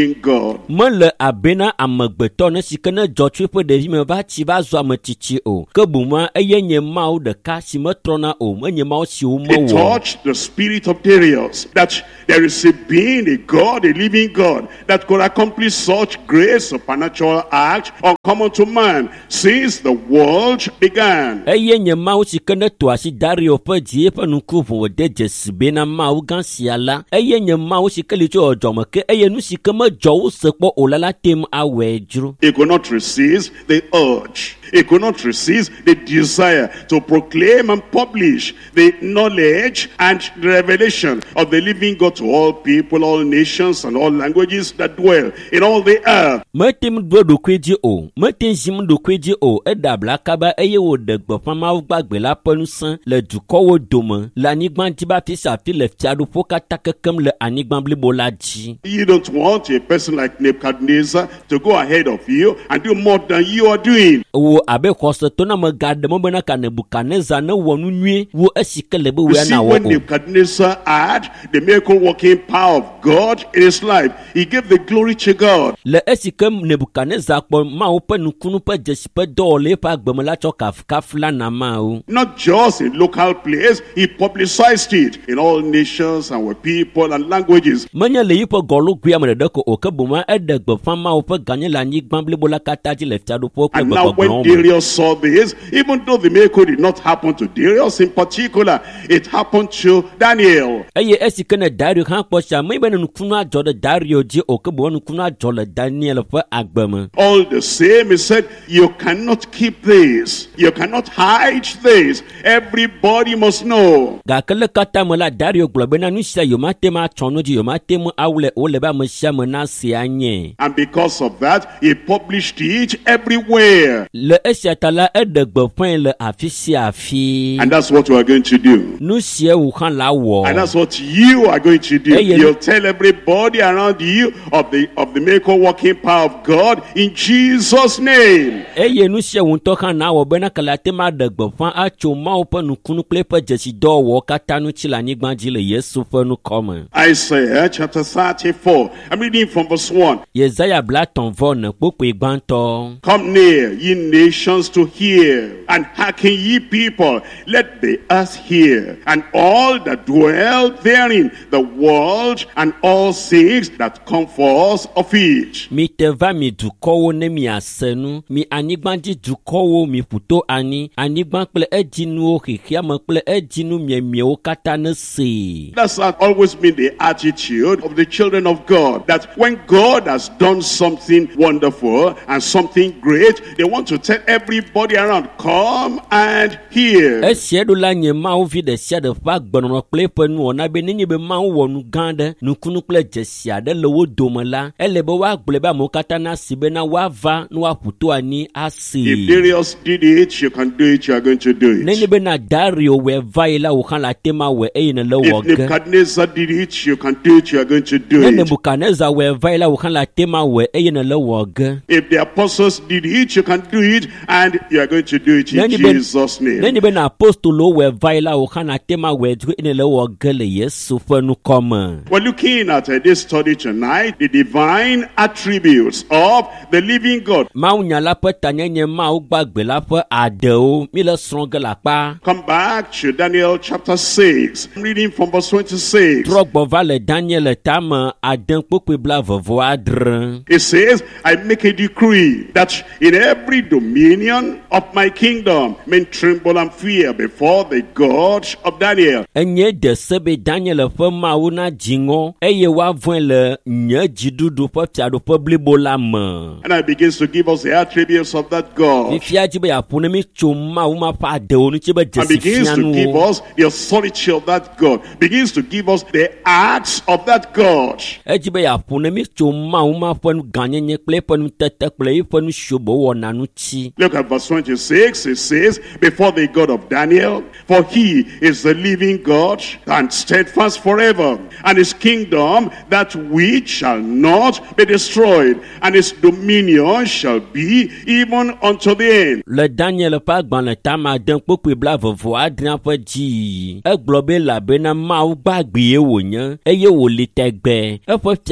living God. Mele abena amegbeto ne si ke ne dzɔ tso eƒe ɖevi me va tsi va zɔ ametsitsi o. Ke buma eye nye Mawu ɖeka si metrɔna o, menye Mawu siwo It mewɔ. touched the spirit of Darius that there is a being, a God, a living God that could accomplish such great supernatural acts uncommon to man since the world began. Eye nye Mawu si ke ne to asi Dario ƒe dzi eƒe nuku vo de dzesi bena Mawu gã sia la. Eye nye Mawu si ke li tso ɔdzɔme ke eye nu si ke medzɔ wo se kpɔ o la la tem awɔe dzro. He could not resist the urge. He could not resist the desire to proclaim and publish the knowledge and the revelation of the living God to all people, all nations, and all languages that dwell in all the earth. Metem do ɖokui dzi o, metem zim ɖokui dzi o, eɖe abla kaba eye wòɖe gbeƒã Mawu gbagbe la ƒe ŋusẽ le dukɔwo dome le anyigba dzi ba fi sia fi le fiaɖuƒo katã kekem le anyigba blibo la dzi. You don't want a person like Nebuchadnezzar to go ahead of you and do more than you are doing. Wo abe xɔsetɔ na me gaɖe mo bena ka Nebukadnezar ne wɔ nu nyuie wo esi ke le be You woe see, na when wɔ o. Nebuchadnezzar had the miracle working power of God in his life, he gave the glory to God. Le esi ke Nebukadnezar kpɔ Mawu ƒe nukunu ƒe dzesi ƒe dɔwɔla eƒe agbeme la tsɔ kafukafu la na Mawu. Not just in local place, he publicized it in all nations and with people and languages. Menye le yiƒe gɔlogui ame ɖeɖe ko o ke boma eɖe gbeƒã Mawu ƒe ganye le anyigba blibo la katã dzi le fiaɖuƒo kple And now when gbɔgblɔwo me. Darius saw this, even though the miracle did not happen to Darius in particular, it happened to Daniel. Eye esi ke ne Dario hã kpɔ sia me be ne nukunu adzɔ ɖe Dario dzi o ke boma nukunu adzɔ le Daniel ƒe agbe me. All the same, he said, you cannot keep this. You cannot hide this. Everybody must know. Gake le katã me la Dario gblɔ bena nu sia yomate me atsɔ no dzi yomate me awle o le be ame sia me na se anye. And because of that, he published it everywhere. Le esia ta la eɖe gbeƒãe le afi sia afi. And that's what we are going to do. Nu sia wo hã la wɔ. And that's what you are going to do. Hey, you You'll know- tell everybody around you of the of the miracle working power of God in Jesus' name. Eye nu sia wo ŋutɔ hã na wɔ bena ke le ate ma ɖe gbeƒã atso Mawu ƒe nukunu kple eƒe dzesidɔwɔwɔ katã ŋuti le anyigba dzi le Yesu ƒe nukɔ me. Isaiah chapter thirty-four. I'm reading from verse one. Yesaya blatɔ̃ vɔ ne kpokpoe gbãtɔ. Come near, ye nations, to hear, and hearken, ye people. Let the earth hear, and all that dwell therein, the world, and all things that come forth of it. Mite va mi dukɔwo ne miase nu, mi anyigbadzi dukɔwo mi ƒuto anyi, anyigba kple edzinuwo xixiame kple edzinu miemiewo katã ne see. That's always been the attitude of the children of God, that when God has done something wonderful and something great, they want to tell everybody around, come and hear. Esia ɖo la nye Mawu vi ɖe sia ɖe ƒe agbenɔnɔ kple eƒe nuwɔna be nenye be Mawu wɔ nu gã ɖe, nukunu kple dzesi aɖe le wo dome la, ele be woagblɔe be amewo katã nasi bena woava ne woaƒu to anyi asi. If Darius did it, you can do it, you are going to do Nenye it. be na Dario wɔ va ye la wo hã le ate ma wɔ eye ne le wɔ If ge. Nebuchadnezzar did it, you can do it, you are going to do Ne it. Nebukadnezar wɔ va ye la wo hã le ate ma wɔ eye ne le wɔ ge. If the apostles did it, you can do it, and you are going to do it in Nenye be- Jesus' name. Nenye be na apostolo wɔ va ye la wo hã le ate ma wɔ eye ne le wɔ ge le Yesu ƒe nukɔ me. We're looking at uh, this study tonight, the divine attributes of the living God. Mawu nya la ƒe tanyenye Mawu gbagbe la ƒe aɖewo mi le srɔ̃ ge le akpa. Come back to Daniel chapter six. I'm reading from verse twenty-six. Trɔ gbɔ va le Daniel tame ade kpokpoe bla vɔvɔ adre. It says, I make a decree that in every dominion of my kingdom men tremble and fear before the God of Daniel. Enye de se be Daniel ƒe Mawu na dziŋɔ eye woavɔ̃e le nye dziɖuɖu ƒe fiaɖuƒe blibo la me. And I begins to give us the attributes of that God. Fifia dzi be yeaƒo ne mi tso Mawu ma ƒe aɖewo ŋuti be And dzesi begins to give fianuwo. us the authority of that God. Begins to give us the acts of that God. Edzi be yeaƒo ne mi tso Mawu ma ƒe nu gãnyenye kple eƒe nutete kple eƒe nusiobo wɔna ŋuti. Look at verse twenty-six. It says, before the God of Daniel, for he is the living God and steadfast forever, and his kingdom that which shall not be destroyed, and his dominion shall be even unto the end. Le Daniel ƒe agbalẽ tame ade kpokpoe bla vɔvɔ adre ƒe dzi. Egblɔ be elabena Mawu gbagbe ye wònye eye wòli tegbe. Eƒe fiaɖuƒe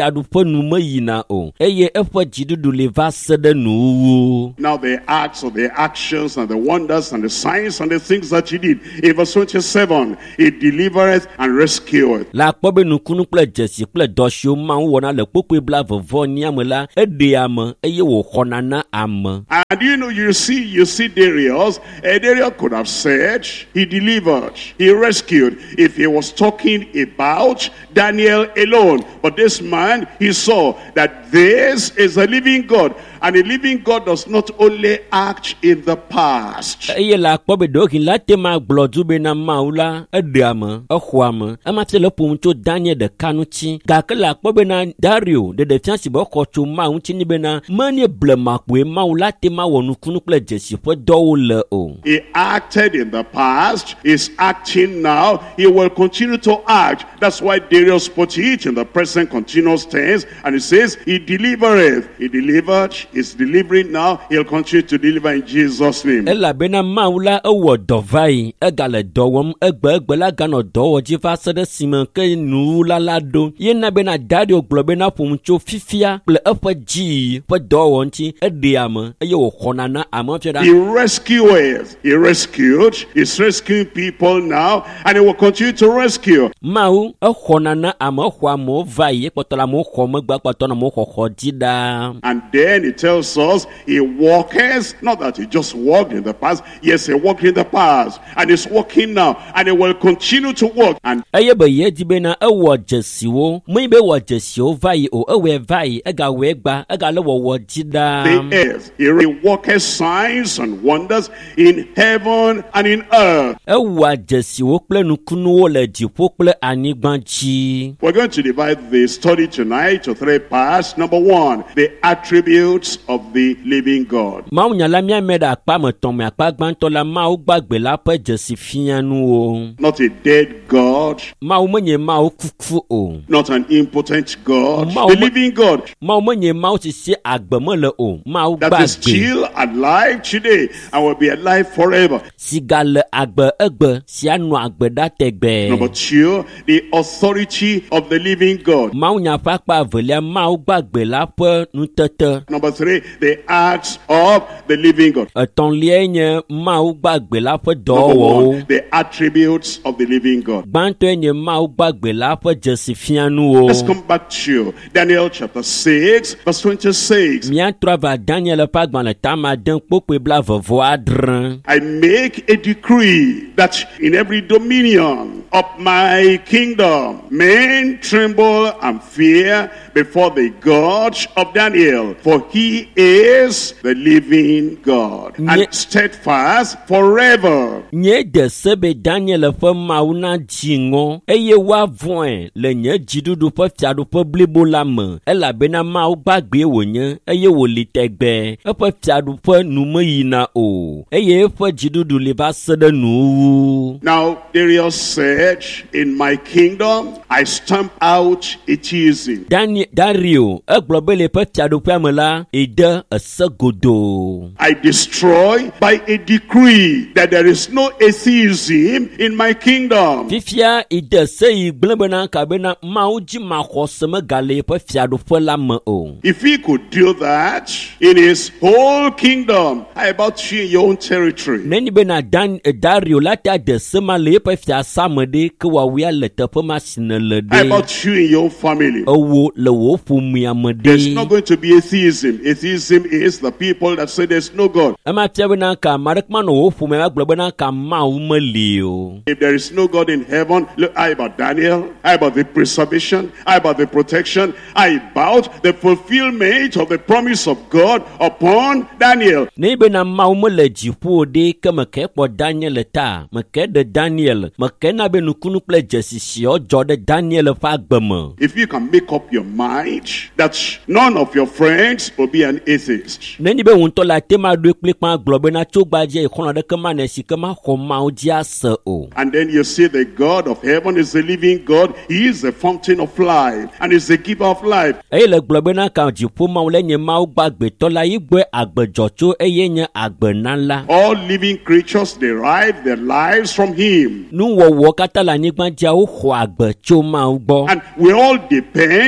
nume yina o. Eye efe jidudu le va sede nuwu. Now the acts of the actions and the wonders and the signs and the things that he did. In verse twenty-seven, he delivereth and rescueth. La kpobe nukunu kple jesi kple dosio ma wona le kpokpe bla vovo niamela ede ame eye wo khona na ame. And you know, you see, you see Darius. Uh, Darius could have said he delivered, he rescued, if he was talking about Daniel alone. But this man, he saw that this is a living God. And a living God does not only act in the past. Eye la kpobe dokin la tema blodu be na maula ede ame ehwame amate le pomcho Daniel de kanuchi ga ke la kpobe na Dario de de fiansi bo kocho ma unchi ni be na manie blema kwe maula tema wonu kunu kle jesi fo do le o. He acted in the past, is acting now, he will continue to act. That's why Darius put it in the present continuous tense, and he says he delivereth. He delivered, is delivering now, he'll continue to deliver in Jesus' name. Ela bena maula ewo dovai egale dowom egbe egbe la gano dowo jiva sede simen ke nu la la do yena bena Dario globe na pomcho fifia ple efe ji fe dowo nti ede ame eye wo khona na ame fieda. He rescueth. He rescued. He's rescuing people now, and he will continue to rescue. Mau ekhona na ame khwa mo vai ekpotola mo khome gba kpotona mo khokho dida. And then it tells us he walks, not that he just walked in the past. Yes, he walked in the past, and he's walking now, and he will continue to walk. And eye be ye dibe na ewo jesiwo mo be wo jesio vai o ewe vai ega we gba ega le wo wo dida. The earth, he worketh signs and wonders in heaven and in earth. Ewa jesiwo ple nukunu wo le dipo ple anigbanchi. We're going to divide the study tonight to three parts. Number one, the attributes of the living God. Ma unyala mi ameda akpa meton me akpa gbanto la ma u gbagbe la pe jesi fianu o. Not a dead God. Ma u menye ma u kuku o. Not an impotent God. Ma the living God. Ma u menye ma u sisi agbeme le o. Ma u that is still alive today and will be alive forever. Sigale agbe egbe si anu agbe da tegbe. Number two, the authority of the living God. Ma u nya fa pa velia ma u gbagbe la pe nu tete. Number three, the acts of the living God. Eton lienye ma u gbagbe la pe do wo. The attributes of the living God. Banto enye ma u gbagbe la pe jesi fianu o. Let's come back to Daniel chapter six verse twenty-six. Mia trava Daniel pa gban le tama den pokpe bla vovo adran. I make a decree that in every dominion of my kingdom men tremble and fear before the God of Daniel, for he is the living God and Nye, steadfast forever. Nye de sebe Daniel fe mauna jingo eye wa voin le nye jidudu pe fiadu pe blibo la me ela bena ma u gbagbe wo nye eye wo litegbe e pe fiadu pe nume yina o eye fe jidudu le va sede nu. Now Darius said, in my kingdom I stamp out atheism. Daniel Dario eglobele pe fiadu pe amela ede esegodo. I destroy by a decree that there is no atheism in my kingdom. Fifia ide sei glebena kabena mauji ma khoseme gale pe fiadu pe la me o. If he could do that in his whole kingdom, how about you in your own territory? Neni bena Dan Dario lata de sema le pe fia samede ke wa wi ale te pe machine le de. How about you in your family? Owo le wo fu mi amede. There's not going to be atheism. Atheism is the people that say there's no God. Ama tiabena ka marekma no wo fu me aglobena ka ma umeli. If there is no God in heaven, look, I about Daniel, I about the preservation, I about the protection, I about the fulfillment of the promise of God upon Daniel. Ne bena ma umele jipu de ke me ke po Daniel ta, me ke de Daniel, me ke na be nukunu ple jesisi o jode Daniel fa gbeme. If you can make up your mind that none of your friends will be an atheist. Ne ni be wonto la tema do ekplepan globena chogbaje ikono de ke ma na si ke ma khoma o dia se o. And then you see the God of heaven is the living God. He is the fountain of life and is the giver of life. E le globena ka jipu ma le nye ma o gbagbe to la igbe agbejo cho eye nye agbenala. All living creatures derive their lives from him. Nu wo wo kata la nigba ja o kho agbe cho ma o gbo. And we all depend on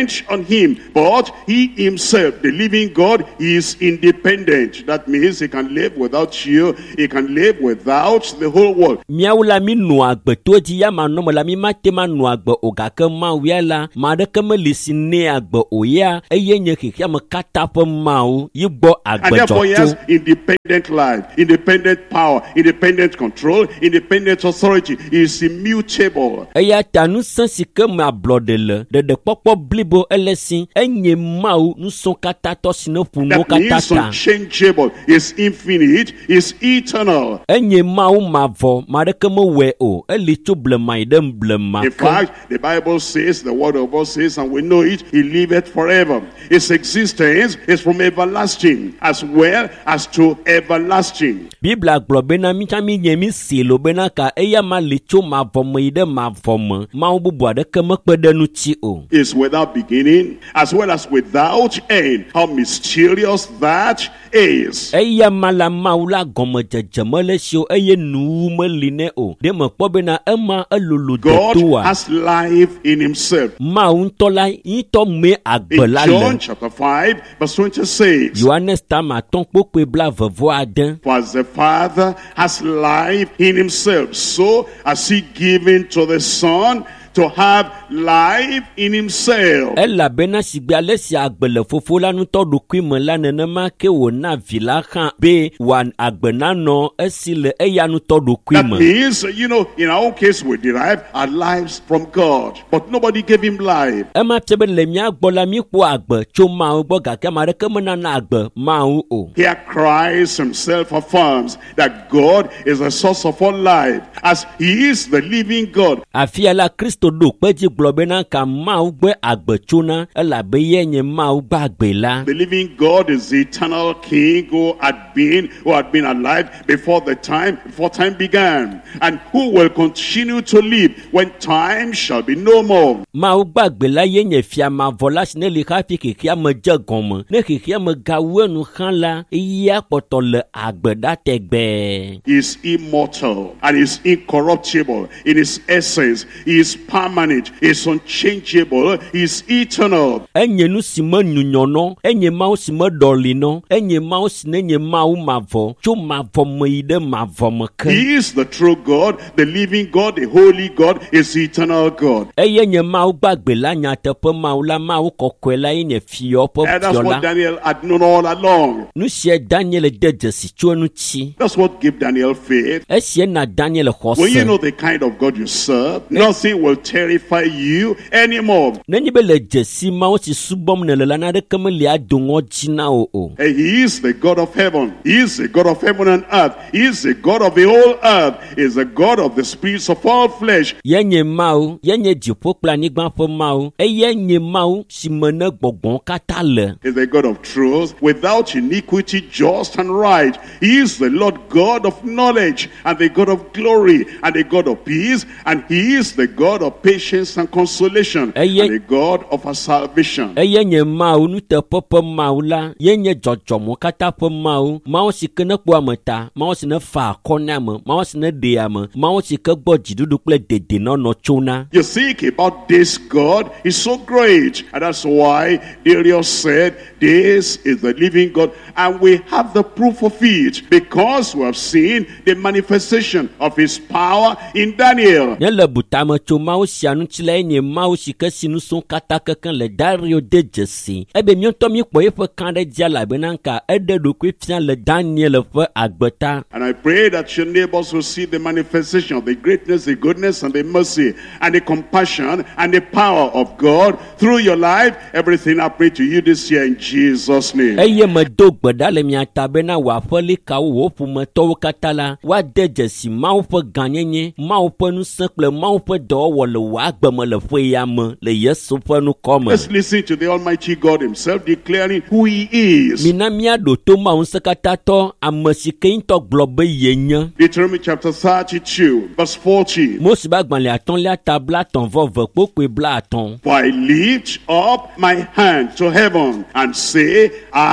him. But he himself, the living God, is independent. That means he can live without you. He can live without the whole world. Miaula mi nuagbe toji ya manomo la mi mate ma nuagbe ogake ma wiala ma de keme lisine agbe oya eye nye kikia me kata pe mau yibo agbe And therefore he has joto. independent life, independent power, independent control, independent authority. He is immutable. Eya tanu sensi ke ma blode le de de popo blibo elesin enye mau nu son kata to sino puno That means kata ta. unchangeable, is infinite, is eternal. Enye mau mavo ma de keme we o eli tu blema idem blema. In fact, the Bible says, the word of God says, and we know it, he liveth forever. His existence is from everlasting as well as to everlasting. Bibla globena mi chami nyemi silo bena ka eya ma licho ma vomo ide ma vomo ma ububu ade keme kpede nu chi o. Is without beginning as well as without end. How mysterious that is. Eya mala maula gomo jejemele sho eye nu me line o. De me kpo bena ema elulu God detua. has life in himself. Ma untola ito me In agbela John le. chapter five, verse twenty-six. Yohanes tama ton kpokwe bla vevo aden. For as the Father has life in himself, so has he given to the Son to have life in himself. Ela bena sigbe alesi agbele fofo la nu to do kwi me la nenema ke wo na vila kan be wan agbena no esile eya nu to do kwi That me. means, you know, in our own case, we derive our lives from God, but nobody gave him life. Ema tebe le mi agbola mi po agbe tso ma o gbo gake ma de ke me na na agbe ma o o. Here Christ himself affirms that God is the source of all life, as he is the living God. Afia la Kristo do peji globena ka ma o gbe agbe tsona ela be ye nye ma o gba agbe la. The living God is the eternal King who had been, who had been alive before the time, before time began, and who will continue to live when time shall be no more. Ma o gba agbe la ye nye fia ma vola sine li hafi kikia me je gomme ne kikia me ga wenu khan la iya poto le agbe da tegbe. He is immortal and is incorruptible in his essence. He is permanent, he is unchangeable, he is eternal. Enye nu si me nyunyono, enye ma o si me dolino, enye ma o si ne nye ma o mavo, tso mavo me ide mavo me ke. He is the true God, the living God, the holy God, is the eternal God. Eye nye ma o gbagbe la nyateƒe ma o la ma o kɔkɔe la ye nye fiɔ ƒe And that's fiɔ what la. Daniel had known all along. Nu sia Daniel de dzesi tso enu tsi. That's what gave Daniel faith. Esie na Daniel When you know xɔse. the kind of God you serve, nothing will terrify you anymore. Nenye be le dzesi ma o si subɔm ne le la na ɖeke me li ado ŋɔ dzi na o o. And he is the God of heaven. He is the God of heaven and earth. He is the God of the whole earth. He is the God of the spirits of all flesh. Ye nye Mawu, ye nye dziƒo kple anyigba ƒe Mawu, eye nye Mawu si me ne gbɔgbɔ katã le. He is the God of truth, without iniquity, just and right. He is the Lord God of knowledge, and the God of glory, and the God of peace, and he is the God of patience and consolation, Eye- and the God of our salvation. Eye nye Mawu nuteƒe ƒe Mawu la, ye nye dzɔdzɔme katã ƒe Mawu, Mawu si ke ne kpɔ ame ta, Mawu si ne fa akɔ ne ame, Mawu si ne ɖe ame, Mawu si ke gbɔ dziɖuɖu kple dedienɔnɔ tsona. You think about this God is so great, and that's why Darius said, this is the living God, and we have the proof of it, because we have seen the manifestation of his power in Daniel. Ne le butame tso Mawu sia ŋuti la ye nye Mawu si ke si nu sɔŋ katã kekeŋ le Dario de dzesi. Ebe míawo mi kpɔ eƒe kã ɖe dzi elabena nka eɖe ɖokui fia le Daniel ƒe agbe ta. And I pray that your neighbors will see the manifestation of the greatness, the goodness, and the mercy, and the compassion, and the power of God through your life. Everything I pray to you this year in Jesus' name. Eye medo gbe ɖa le mia ta bena wòaƒe likawo wò ƒometɔwo katã la woade dzesi Mawu ƒe gãnyenye, Mawu ƒe ŋusẽ kple Mawu ƒe dɔwɔwɔ le wò agbe me le ƒe ya me le Yesu ƒe nukɔ me. Let's listen to the Almighty God himself declaring who he is. Mina míaɖo to Mawu ŋusẽkatãtɔ ame si ke ŋutɔ gblɔ be ye nye. Deuteronomy chapter thirty-two, verse forty. Mose be agbalẽ atɔ̃lia ta bla atɔ̃ vɔ ve kpokpoe bla atɔ̃. For I lift up my hand to heaven and say,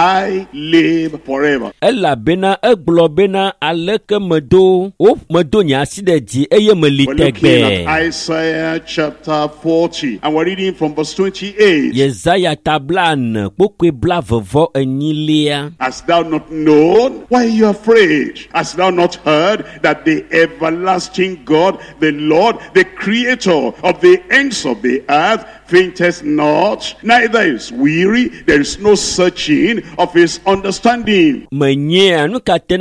I live forever. Elabena egblɔ bena aleke medo wo medo nye asi ɖe dzi eye meli We're looking tegbe. at Isaiah Isaiah chapter forty, and we're reading from verse twenty-eight. Yesaya tablan pokwe blavovo enyilia. Hast thou not known? Why are you afraid? Hast thou not heard that the everlasting God, the Lord, the creator of the ends of the earth, fainteth not, neither is weary, there is no searching of his understanding. Menye anu katene